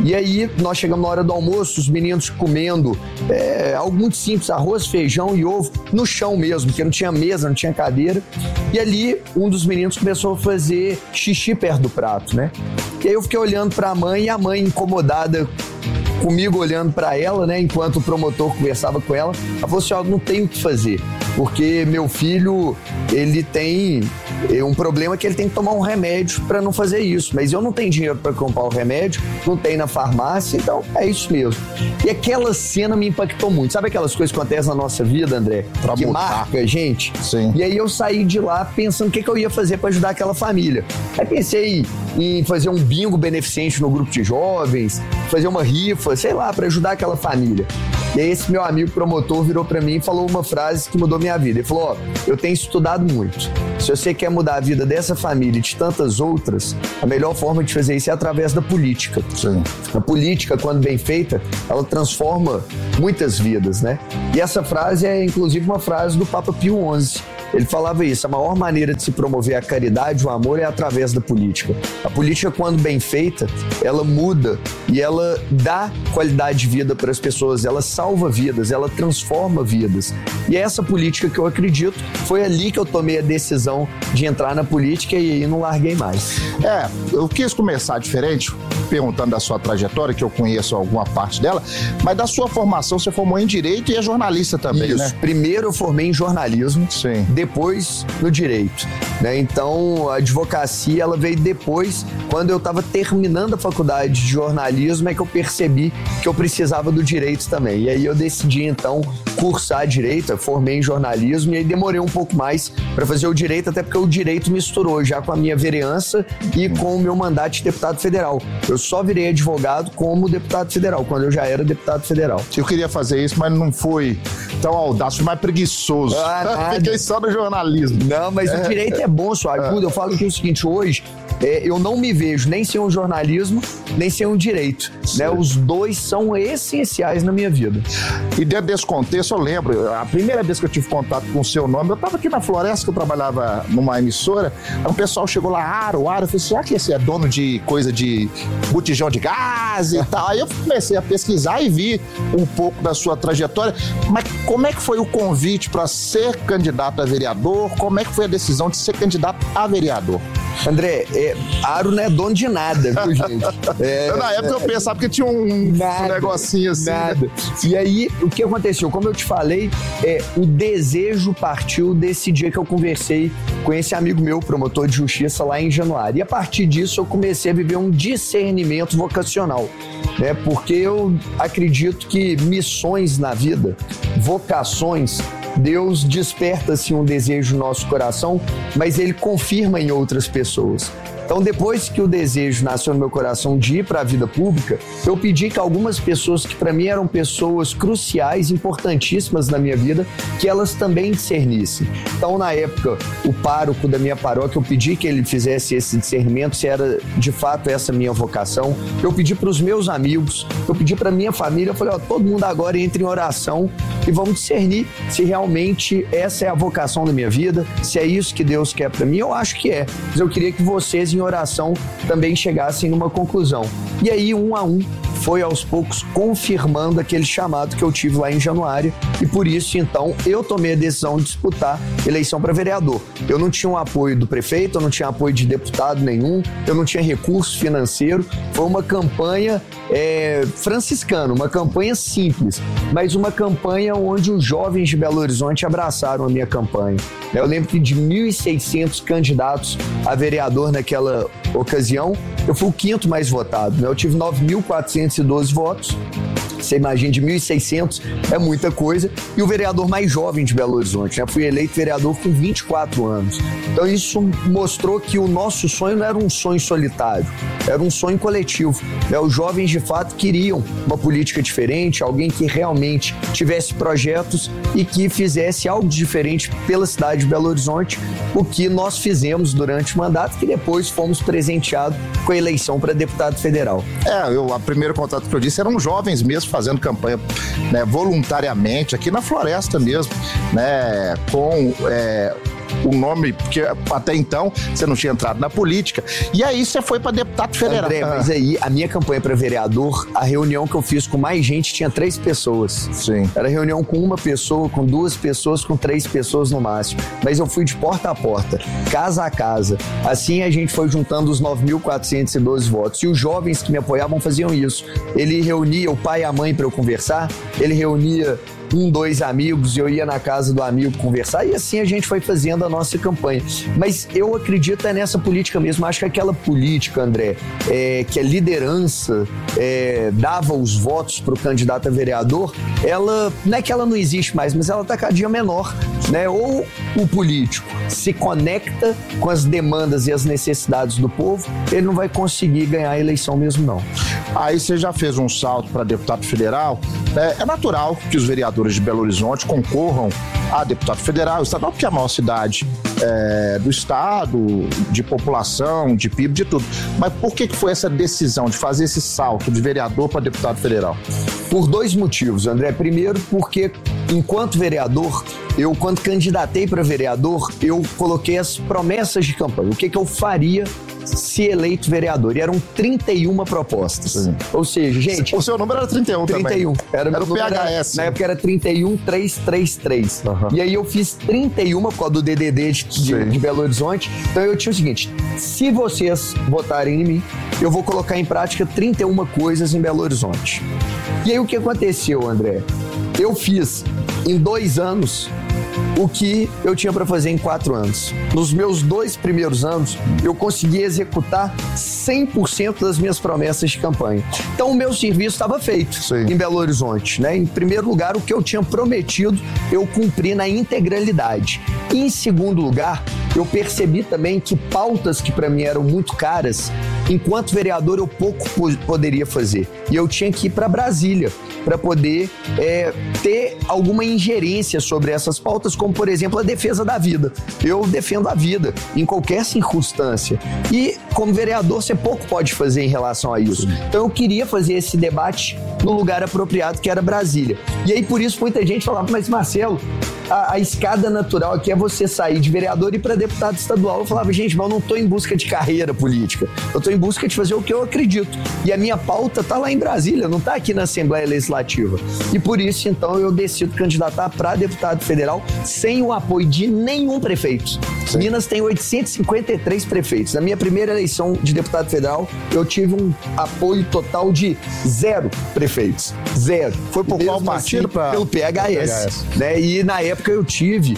E aí nós chegamos na hora do almoço, os meninos comendo algo muito simples, arroz, feijão e ovo, no chão mesmo, porque não tinha mesa, não tinha cadeira. E ali um dos meninos começou a fazer xixi perto do prato, né? E aí eu fiquei olhando para a mãe, e a mãe incomodada comigo olhando para ela, né, enquanto o promotor conversava com ela, ela falou assim, não tenho o que fazer, porque meu filho, ele tem um problema que ele tem que tomar um remédio para não fazer isso, mas eu não tenho dinheiro para comprar o remédio, não tem na farmácia, então é isso mesmo. E aquela cena me impactou muito. Sabe aquelas coisas que acontecem na nossa vida, André? Que marca a gente? Sim. E aí eu saí de lá pensando o que eu ia fazer para ajudar aquela família. Aí pensei em fazer um bingo beneficente no grupo de jovens, fazer uma rifa, sei lá, para ajudar aquela família. E aí esse meu amigo promotor virou para mim e falou uma frase que mudou minha vida. Ele falou, eu tenho estudado muito. Se você quer mudar a vida dessa família e de tantas outras, a melhor forma de fazer isso é através da política. Sim. A política, quando bem feita, ela transforma muitas vidas, né? E essa frase é, inclusive, uma frase do Papa Pio XI. Ele falava isso, a maior maneira de se promover a caridade, o amor, é através da política. A política, quando bem feita, ela muda e ela dá qualidade de vida para as pessoas, ela salva vidas, ela transforma vidas. E é essa política que eu acredito, foi ali que eu tomei a decisão de entrar na política e aí não larguei mais. Eu quis começar diferente, perguntando da sua trajetória, que eu conheço alguma parte dela, mas da sua formação, você formou em Direito e é jornalista também, isso, né? Primeiro eu formei em jornalismo, sim, depois no Direito, né? Então a advocacia, ela veio depois, quando eu estava terminando a faculdade de jornalismo, é que eu percebi que eu precisava do Direito também. E aí eu decidi então cursar Direito, eu formei em jornalismo e aí demorei um pouco mais para fazer o Direito, até porque o Direito misturou já com a minha vereança e com o meu mandato de deputado federal. Eu só virei advogado como deputado federal, quando eu já era deputado federal. Eu queria fazer isso, mas não fui tão audaz, fui mais preguiçoso. Fiquei só no jornalismo. Não, mas o Direito é bom, só ajuda. Eu falo que é o seguinte, hoje eu não me vejo nem sem um jornalismo, nem sem um Direito, né? Os dois são essenciais na minha vida. E dentro desse contexto, eu lembro, a primeira vez que eu tive contato com o seu nome, eu estava aqui na Floresta, que eu trabalhava numa emissora, aí o pessoal chegou lá, Aro, eu falei, será que esse é dono de coisa de botijão de gás e tal? Aí eu comecei a pesquisar e vi um pouco da sua trajetória, mas como é que foi o convite para ser candidato a vereador? Como é que foi a decisão de ser candidato a vereador? André, Aro não é dono de nada, viu, gente? Na época eu pensava que tinha um negocinho assim. Nada. E aí, o que aconteceu? Como eu te falei, o desejo partiu desse dia que eu conversei com esse amigo meu, promotor de justiça, lá em Januário. E a partir disso eu comecei a viver um discernimento vocacional, né? Porque eu acredito que missões na vida, vocações, Deus desperta assim um desejo no nosso coração, mas ele confirma em outras pessoas. Então, depois que o desejo nasceu no meu coração de ir para a vida pública, eu pedi que algumas pessoas que para mim eram pessoas cruciais, importantíssimas na minha vida, que elas também discernissem. Então, na época, o pároco da minha paróquia, eu pedi que ele fizesse esse discernimento, se era de fato essa minha vocação. Eu pedi para os meus amigos, eu pedi para minha família, eu falei, todo mundo agora entre em oração e vamos discernir se realmente essa é a vocação da minha vida, se é isso que Deus quer para mim. Eu acho que é, mas eu queria que vocês em oração também chegassem numa conclusão. E aí, um a um, foi aos poucos confirmando aquele chamado que eu tive lá em Januário e por isso, então, eu tomei a decisão de disputar eleição para vereador. Eu não tinha um apoio do prefeito, eu não tinha apoio de deputado nenhum, eu não tinha recurso financeiro, foi uma campanha franciscana, uma campanha simples, mas uma campanha onde os jovens de Belo Horizonte abraçaram a minha campanha. Eu lembro que de 1.600 candidatos a vereador naquela ocasião, eu fui o quinto mais votado, né? Eu tive 9.412 votos. Você imagina, de 1.600 é muita coisa. E o vereador mais jovem de Belo Horizonte, né? Fui eleito vereador com 24 anos. Então isso mostrou que o nosso sonho não era um sonho solitário, era um sonho coletivo, né? Os jovens de fato queriam uma política diferente, alguém que realmente tivesse projetos e que fizesse algo diferente pela cidade de Belo Horizonte, o que nós fizemos durante o mandato, que depois fomos presenteados com a eleição para deputado federal. O primeiro contato que eu disse eram jovens mesmo fazendo campanha, né, voluntariamente aqui na Floresta mesmo, né, com o nome, porque até então você não tinha entrado na política. E aí você foi para deputado federal. André, mas aí a minha campanha para vereador, a reunião que eu fiz com mais gente tinha 3 pessoas. Sim. Era reunião com 1 pessoa, com 2 pessoas, com 3 pessoas no máximo. Mas eu fui de porta a porta, casa a casa. Assim a gente foi juntando os 9.412 votos. E os jovens que me apoiavam faziam isso. Ele reunia o pai e a mãe para eu conversar, ele reunia 1, 2 amigos, eu ia na casa do amigo conversar, e assim a gente foi fazendo a nossa campanha. Mas eu acredito nessa política mesmo. Acho que aquela política, André, que a liderança dava os votos para o candidato a vereador, ela, não é que ela não existe mais, mas ela está cada dia menor, né? Ou o político se conecta com as demandas e as necessidades do povo, ele não vai conseguir ganhar a eleição mesmo, não. Aí você já fez um salto para deputado federal. É natural que os vereadores de Belo Horizonte concorram a deputado federal, estadual, porque é a maior cidade do estado, de população, de PIB, de tudo. Mas por que foi essa decisão de fazer esse salto de vereador para deputado federal? Por 2 motivos, André. Primeiro, porque enquanto vereador, eu, quando candidatei para vereador, eu coloquei as promessas de campanha. O que eu faria se eleito vereador? E eram 31 propostas. Sim. Ou seja, gente... O seu número era 31 também. 31. Era o PHS. Na época era 31333. Uhum. E aí eu fiz 31 por causa do DDD de Belo Horizonte. Então eu tinha o seguinte: se vocês votarem em mim, eu vou colocar em prática 31 coisas em Belo Horizonte. E aí o que aconteceu, André? Eu fiz em 2 anos o que eu tinha para fazer em 4 anos. Nos meus 2 primeiros anos, eu consegui executar 100% das minhas promessas de campanha. Então, o meu serviço estava feito em Belo Horizonte, né? Em primeiro lugar, o que eu tinha prometido, eu cumpri na integralidade. E, em segundo lugar, eu percebi também que pautas que para mim eram muito caras, enquanto vereador, eu pouco poderia fazer. E eu tinha que ir para Brasília para poder ter alguma ingerência sobre essas pautas, como, por exemplo, a defesa da vida. Eu defendo a vida em qualquer circunstância. E, como vereador, você pouco pode fazer em relação a isso. Então, eu queria fazer esse debate no lugar apropriado, que era Brasília. E aí, por isso, muita gente falava: mas, Marcelo, a escada natural aqui é você sair de vereador e ir para deputado estadual. Eu falava: gente, mas eu não estou em busca de carreira política. Eu estou em busca de fazer o que eu acredito. E a minha pauta está lá em Brasília, não está aqui na Assembleia Legislativa. E por isso, então, eu decido candidatar para deputado federal sem o apoio de nenhum prefeito. Sim. Minas tem 853 prefeitos. Na minha primeira eleição de deputado federal, eu tive um apoio total de 0 prefeitos. 0. Foi por qual partido? Pelo PHS. Né? E na época eu tive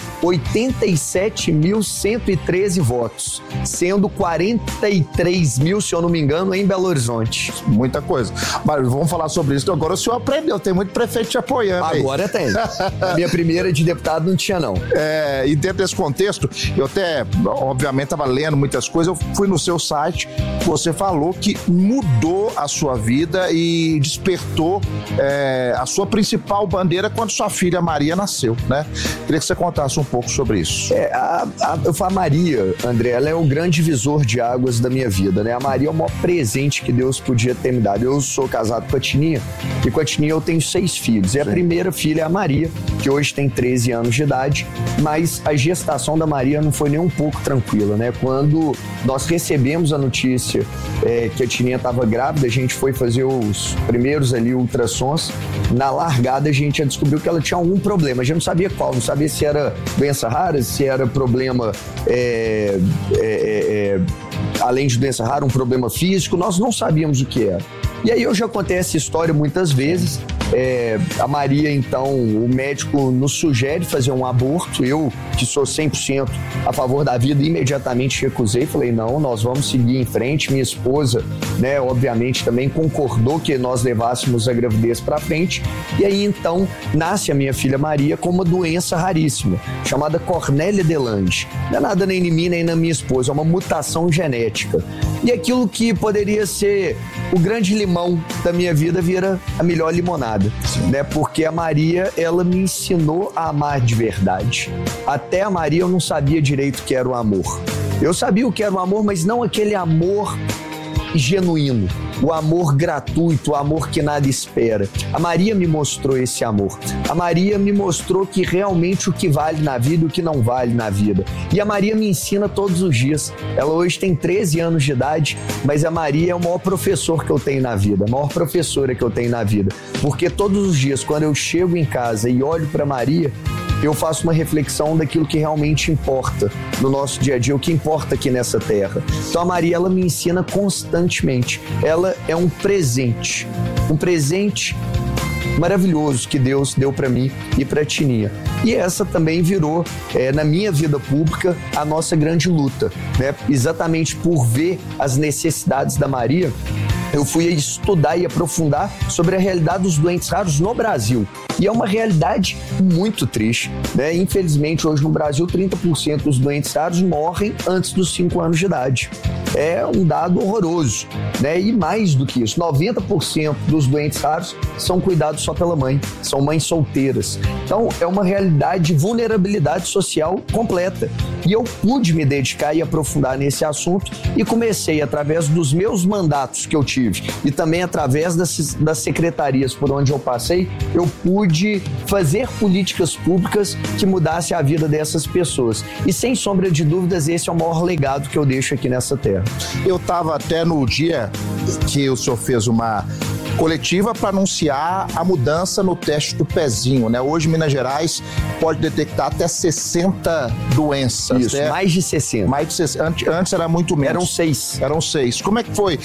87.113 votos, sendo 43 mil, se eu não me engano, em Belo Horizonte. Muita coisa. Mas vamos falar sobre isso. Agora o senhor aprendeu, tem muito prefeito te apoiando. Agora tem. A minha primeira de deputado não tinha, não. E dentro desse contexto, eu até, obviamente, estava lendo muitas coisas. Eu fui no seu site, você falou que mudou a sua vida e despertou a sua principal bandeira quando sua filha Maria nasceu, né? Queria que você contasse um pouco sobre isso. A Maria, André, ela é o grande divisor de águas da minha vida, né? A Maria é o maior presente que Deus podia ter me dado. Eu sou casado com a Tininha, e com a Tininha eu tenho 6 filhos. E a primeira filha é a Maria, que hoje tem 13 anos de idade, mas a gestação da Maria não foi nem um pouco tranquila, né? Quando nós recebemos a notícia que a Tininha estava grávida, a gente foi fazer os primeiros ali ultrassons. Na largada a gente já descobriu que ela tinha algum problema, a gente não sabia qual, não sabia se era doença rara, se era problema além de doença rara, um problema físico, nós não sabíamos o que era. E aí eu já contei essa história muitas vezes. A Maria, então, o médico nos sugere fazer um aborto. Eu, que sou 100% a favor da vida, imediatamente recusei. Falei: não, nós vamos seguir em frente. Minha esposa, né, obviamente também concordou que nós levássemos a gravidez para frente. E aí, então, nasce a minha filha Maria com uma doença raríssima, chamada Cornélia de Lange. Não é nada nem em mim, nem na minha esposa, é uma mutação genética. E aquilo que poderia ser o grande limão da minha vida vira a melhor limonada, né? Porque a Maria, ela me ensinou a amar de verdade. Até a Maria eu não sabia direito o que era o amor. Eu sabia o que era o amor, mas não aquele amor genuíno, o amor gratuito, o amor que nada espera. A Maria me mostrou esse amor. A Maria me mostrou que realmente o que vale na vida e o que não vale na vida. E a Maria me ensina todos os dias. Ela hoje tem 13 anos de idade, mas a Maria é o maior professor que eu tenho na vida, a maior professora que eu tenho na vida. Porque todos os dias, quando eu chego em casa e olho para Maria, eu faço uma reflexão daquilo que realmente importa no nosso dia a dia, o que importa aqui nessa terra. Então a Maria, ela me ensina constantemente. Ela é um presente maravilhoso que Deus deu para mim e para Tininha. E essa também virou, na minha vida pública, a nossa grande luta, né? Exatamente por ver as necessidades da Maria, eu fui estudar e aprofundar sobre a realidade dos doentes raros no Brasil. E é uma realidade muito triste, né? Infelizmente, hoje no Brasil, 30% dos doentes raros morrem antes dos 5 anos de idade. É um dado horroroso, né? E mais do que isso, 90% dos doentes raros são cuidados só pela mãe, são mães solteiras. Então, é uma realidade de vulnerabilidade social completa. E eu pude me dedicar e aprofundar nesse assunto e comecei, através dos meus mandatos que eu tive e também através das secretarias por onde eu passei, eu pude fazer políticas públicas que mudassem a vida dessas pessoas. E sem sombra de dúvidas, esse é o maior legado que eu deixo aqui nessa terra. Eu estava até no dia que o senhor fez uma coletiva para anunciar a mudança no teste do pezinho, né? Hoje, Minas Gerais pode detectar até 60 doenças. Isso, né? mais de 60. Mais de 60. Antes era muito menos. Eram 6. Como é que foi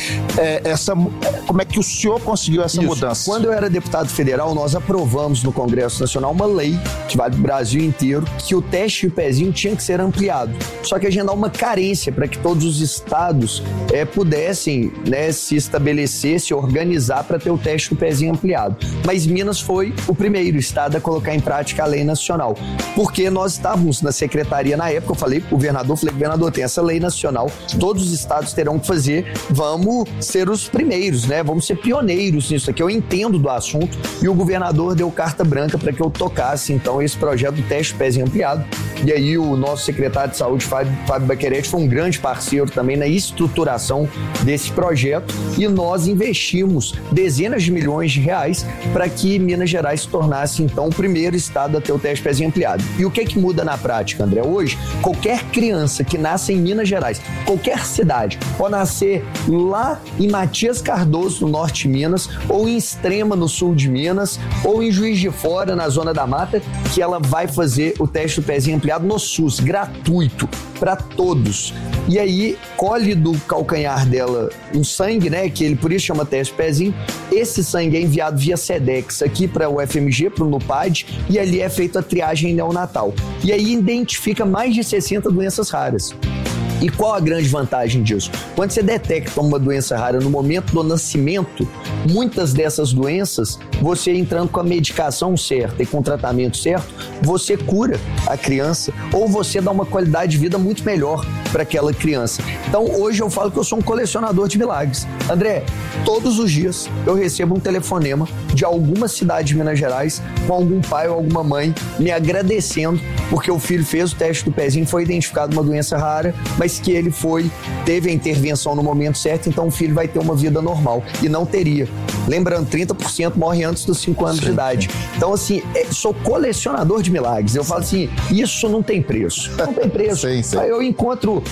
como é que o senhor conseguiu essa mudança? Quando eu era deputado federal, nós aprovamos no Congresso Nacional uma lei, que vale do Brasil inteiro, que o teste de pezinho tinha que ser ampliado. Só que a gente dá uma carência para que todos os estados pudessem, né, se estabelecer, se organizar para ter o teste do pezinho ampliado. Mas Minas foi o primeiro estado a colocar em prática a lei nacional. Porque nós estávamos na secretaria na época, eu falei pro governador, tem essa lei nacional, todos os estados terão que fazer, vamos ser os primeiros, né? Vamos ser pioneiros nisso aqui. Eu entendo do assunto e o governador deu carta branca para que eu tocasse, então, esse projeto do teste do pezinho ampliado. E aí o nosso secretário de saúde, Fábio Baquerete, foi um grande parceiro também na estruturação desse projeto e nós investimos dezenas de milhões de reais para que Minas Gerais se tornasse, então, o primeiro estado a ter o teste pezinho ampliado. E o que muda na prática, André? Hoje, qualquer criança que nasce em Minas Gerais, qualquer cidade, pode nascer lá em Matias Cardoso, no norte de Minas, ou em Extrema, no sul de Minas, ou em Juiz de Fora, na Zona da Mata, que ela vai fazer o teste do pezinho ampliado no SUS, gratuito, para todos. E aí, colhe do calcanhar dela um sangue, né, que ele por isso chama teste pezinho. Esse sangue é enviado via SEDEX aqui para o UFMG, para o NUPAD, e ali é feita a triagem neonatal. E aí identifica mais de 60 doenças raras. E qual a grande vantagem disso? Quando você detecta uma doença rara no momento do nascimento, muitas dessas doenças, você entrando com a medicação certa e com o tratamento certo, você cura a criança ou você dá uma qualidade de vida muito melhor para aquela criança. Então, hoje eu falo que eu sou um colecionador de milagres. André, todos os dias eu recebo um telefonema de alguma cidade de Minas Gerais com algum pai ou alguma mãe me agradecendo porque o filho fez o teste do pezinho, foi identificado uma doença rara, mas que ele teve a intervenção no momento certo, então o filho vai ter uma vida normal. E não teria. Lembrando, 30% morre antes dos 5 anos de idade. Então, assim, sou colecionador de milagres. Eu falo assim, isso não tem preço. Não tem preço. Aí eu encontro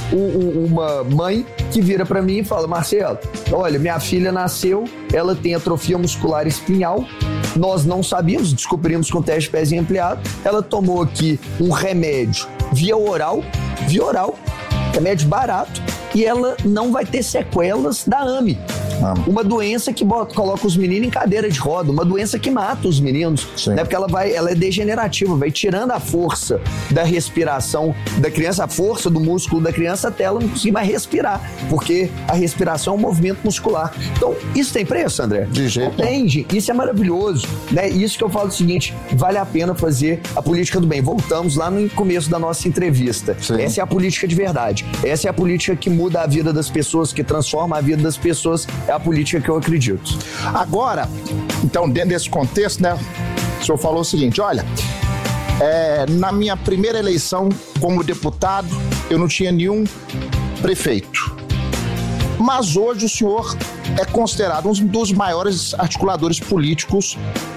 uma mãe que vira pra mim e fala, Marcelo, olha, minha filha nasceu, ela tem atrofia muscular espinhal, nós não sabíamos, descobrimos com o teste pezinho ampliado, ela tomou aqui um remédio via oral, remédio barato, e ela não vai ter sequelas da AME. Uma doença que coloca os meninos em cadeira de roda, uma doença que mata os meninos, né? Porque ela é degenerativa, vai tirando a força da respiração da criança, a força do músculo da criança até ela não conseguir mais respirar, porque a respiração é um movimento muscular. Então, isso tem preço, André? De jeito nenhum. Isso é maravilhoso, né? Isso que eu falo o seguinte, vale a pena fazer a política do bem. Voltamos lá no começo da nossa entrevista. Sim. Essa é a política de verdade. Essa é a política que muda a vida das pessoas, que transforma a vida das pessoas. É a política que eu acredito. Agora, então, dentro desse contexto, né, o senhor falou o seguinte, olha, na minha primeira eleição como deputado, eu não tinha nenhum prefeito. mas hoje o senhor é considerado um dos maiores articuladores políticos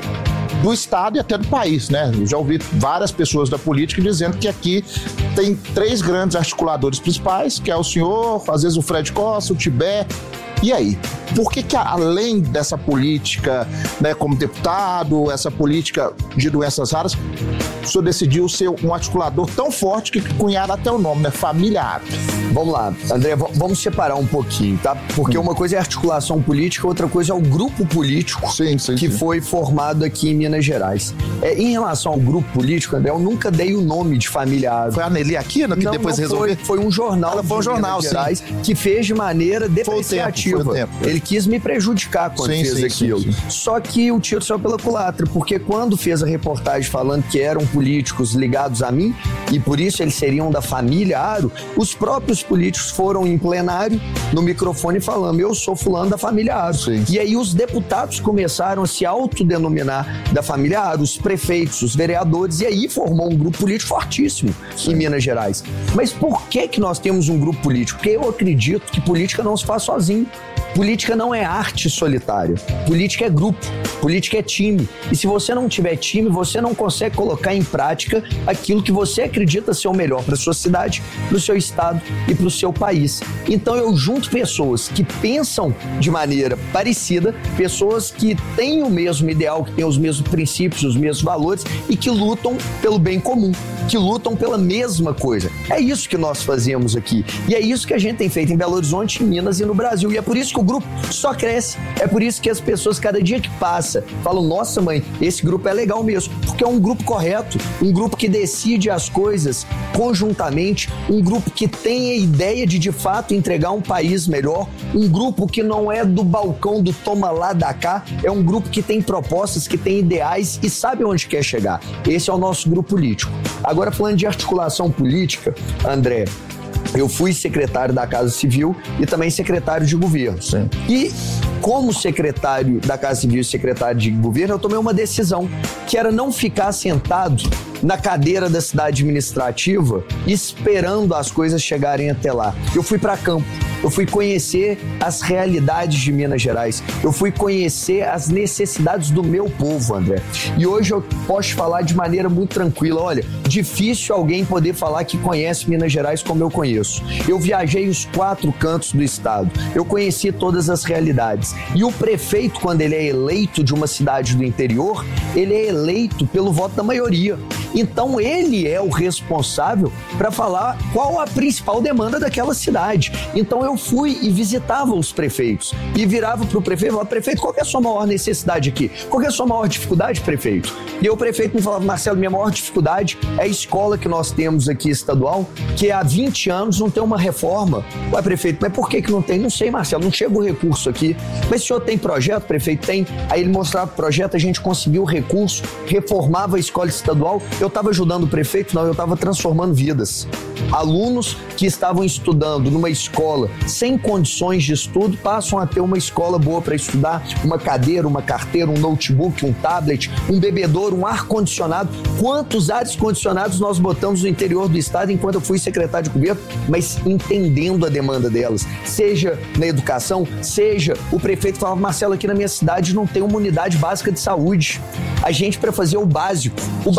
do Estado e até do país, né? Eu já ouvi várias pessoas da política dizendo que aqui tem 3 grandes articuladores principais, que é o senhor, às vezes o Fred Costa, o Tibé. E aí? Por que além dessa política, né, como deputado, essa política de doenças raras, o senhor decidiu ser um articulador tão forte que cunharam até o nome, né? Família Aro. Vamos lá, André, vamos separar um pouquinho, tá? Porque uma coisa é a articulação política, outra coisa é o grupo político que foi formado aqui em Minas Gerais. Em relação ao grupo político, André, eu nunca dei o nome de Família Aro. Foi a Nelly Aquino que depois resolveu? Foi um jornal de Minas Gerais que fez de maneira depreciativa. Ele quis me prejudicar quando fez aquilo. Só que o tiro saiu pela culatra, porque quando fez a reportagem falando que eram políticos ligados a mim, e por isso eles seriam da família Aro, os próprios políticos foram em plenário, no microfone, falando: eu sou fulano da família Aro. E aí os deputados começaram a se autodenominar da família Aro, os prefeitos, os vereadores, e aí formou um grupo político fortíssimo em Minas Gerais. Mas por que nós temos um grupo político? Porque eu acredito que política não se faz sozinho. Política não é arte solitária. Política é grupo. Política é time. E se você não tiver time, você não consegue colocar em prática aquilo que você acredita ser o melhor para sua cidade, para o seu estado e para o seu país. Então eu junto pessoas que pensam de maneira parecida, pessoas que têm o mesmo ideal, que têm os mesmos princípios, os mesmos valores e que lutam pelo bem comum, que lutam pela mesma coisa. É isso que nós fazemos aqui. E é isso que a gente tem feito em Belo Horizonte, em Minas e no Brasil. E é por isso que o grupo só cresce. É por isso que as pessoas, cada dia que passa, falam: nossa, mãe, esse grupo é legal mesmo. Porque é um grupo correto, um grupo que decide as coisas conjuntamente, um grupo que tem a ideia de fato entregar um país melhor, um grupo que não é do balcão do toma lá, dá cá, é um grupo que tem propostas, que tem ideais e sabe onde quer chegar. Esse é o nosso grupo político. Agora, falando de articulação política, André, eu fui secretário da Casa Civil e também secretário de governo. E como secretário da Casa Civil e secretário de governo, eu tomei uma decisão, que era não ficar sentado na cadeira da cidade administrativa esperando as coisas chegarem até lá. Eu fui para campo. Eu fui conhecer as realidades de Minas Gerais. Eu fui conhecer as necessidades do meu povo, André. E hoje eu posso falar de maneira muito tranquila. Olha, difícil alguém poder falar que conhece Minas Gerais como eu conheço. Eu viajei os 4 cantos do estado. Eu conheci todas as realidades. E o prefeito, quando ele é eleito de uma cidade do interior, ele é eleito pelo voto da maioria. Então ele é o responsável para falar qual a principal demanda daquela cidade. Então eu fui e visitava os prefeitos e virava para o prefeito e falava: prefeito, qual é a sua maior necessidade aqui? Qual é a sua maior dificuldade, prefeito? E o prefeito me falava: Marcelo, minha maior dificuldade é a escola que nós temos aqui estadual, que há 20 anos não tem uma reforma. Ué, prefeito, mas por que não tem? Não sei, Marcelo, não chega o recurso aqui. Mas o senhor tem projeto, prefeito? Tem. Aí ele mostrava o projeto, a gente conseguiu o recurso, reformava a escola estadual. Eu estava ajudando o prefeito? Não, eu estava transformando vidas. Alunos que estavam estudando numa escola sem condições de estudo passam a ter uma escola boa para estudar, uma cadeira, uma carteira, um notebook, um tablet, um bebedouro, um ar-condicionado. Quantos ares condicionados nós botamos no interior do estado enquanto eu fui secretário de governo, mas entendendo a demanda delas, seja na educação, seja o prefeito falava: Marcelo, aqui na minha cidade não tem uma unidade básica de saúde. A gente, para fazer o básico,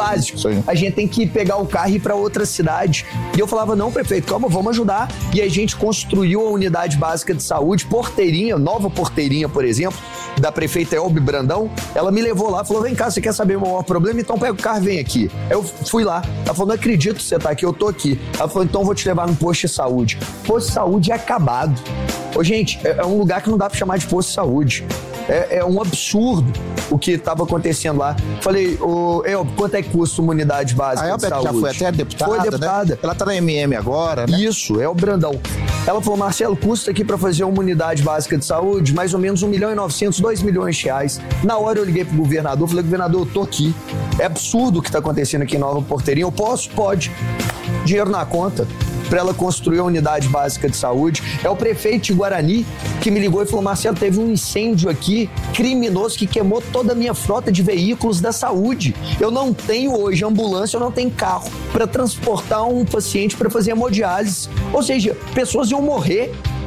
a gente tem que pegar o carro e ir para outra cidade. E eu falava: não, prefeito, calma, vamos ajudar. E a gente construiu a unidade básica de saúde, Porteirinha, nova Porteirinha, por exemplo, da prefeita Elbe Brandão. Ela me levou lá, falou: vem cá, você quer saber o maior problema? Então pega o carro e vem aqui. Eu fui lá, ela falou: não acredito que você tá aqui, eu tô aqui. Ela falou: então eu vou te levar num posto de saúde. Posto de saúde é acabado. Ô, gente, é um lugar que não dá pra chamar de posto de saúde. É um absurdo o que estava acontecendo lá. Falei: quanto é que custa uma unidade básica de saúde? Já foi até deputada, foi deputada. Né? Ela tá na MM agora, né? Isso, é o Brandão. Ela falou: Marcelo, custa aqui para fazer uma unidade básica de saúde mais ou menos 1.900.000, 2 milhões de reais. Na hora eu liguei pro governador, falei: governador, eu tô aqui. É absurdo o que tá acontecendo aqui em Nova Porteirinha. Eu posso? Pode. Dinheiro na conta para ela construir a unidade básica de saúde. É o prefeito de Guarani que me ligou e falou: Marcelo, teve um incêndio aqui criminoso que queimou toda a minha frota de veículos da saúde. Eu não tenho hoje ambulância, eu não tenho carro para transportar um paciente para fazer hemodiálise. Ou seja, pessoas iam morrer.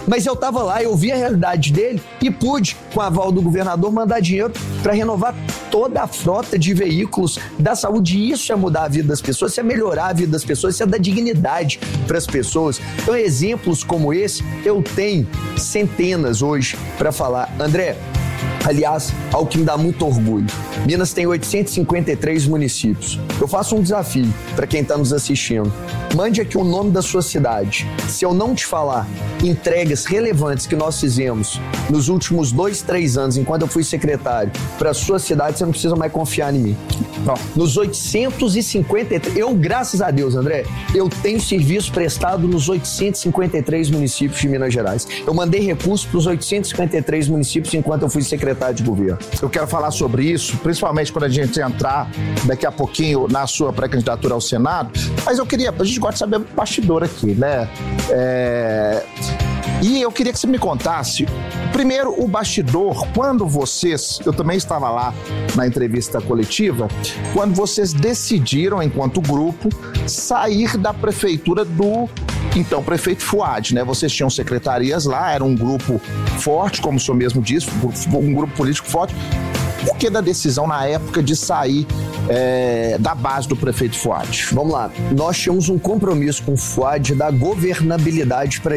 Mas eu estava lá, eu vi a realidade dele e pude, com a aval do governador, mandar dinheiro para renovar toda a frota de veículos da saúde. E isso é mudar a vida das pessoas, isso é melhorar a vida das pessoas, isso é dar dignidade para as pessoas. Então, exemplos como esse, eu tenho centenas hoje para falar. André, aliás, algo que me dá muito orgulho. Minas tem 853 municípios. Eu faço um desafio para quem está nos assistindo. Mande aqui o nome da sua cidade. Se eu não te falar entregas relevantes que nós fizemos nos últimos 2-3 anos, enquanto eu fui secretário, para a sua cidade, você não precisa mais confiar em mim. Nos 853, eu, graças a Deus, André, eu tenho serviço prestado nos 853 municípios de Minas Gerais. Eu mandei recursos para os 853 municípios enquanto eu fui secretário de governo. Eu quero falar sobre isso, principalmente quando a gente entrar daqui a pouquinho na sua pré-candidatura ao Senado, mas a gente gosta de saber o bastidor aqui, né? E eu queria que você me contasse, primeiro, o bastidor, quando vocês, eu também estava lá na entrevista coletiva, quando vocês decidiram, enquanto grupo, sair da prefeitura do então prefeito Fuad, né? Vocês tinham secretarias lá, era um grupo forte, como o senhor mesmo disse, um grupo político forte. Por que da decisão na época de sair da base do prefeito Fuad? Vamos lá, nós tínhamos um compromisso com o Fuad da governabilidade para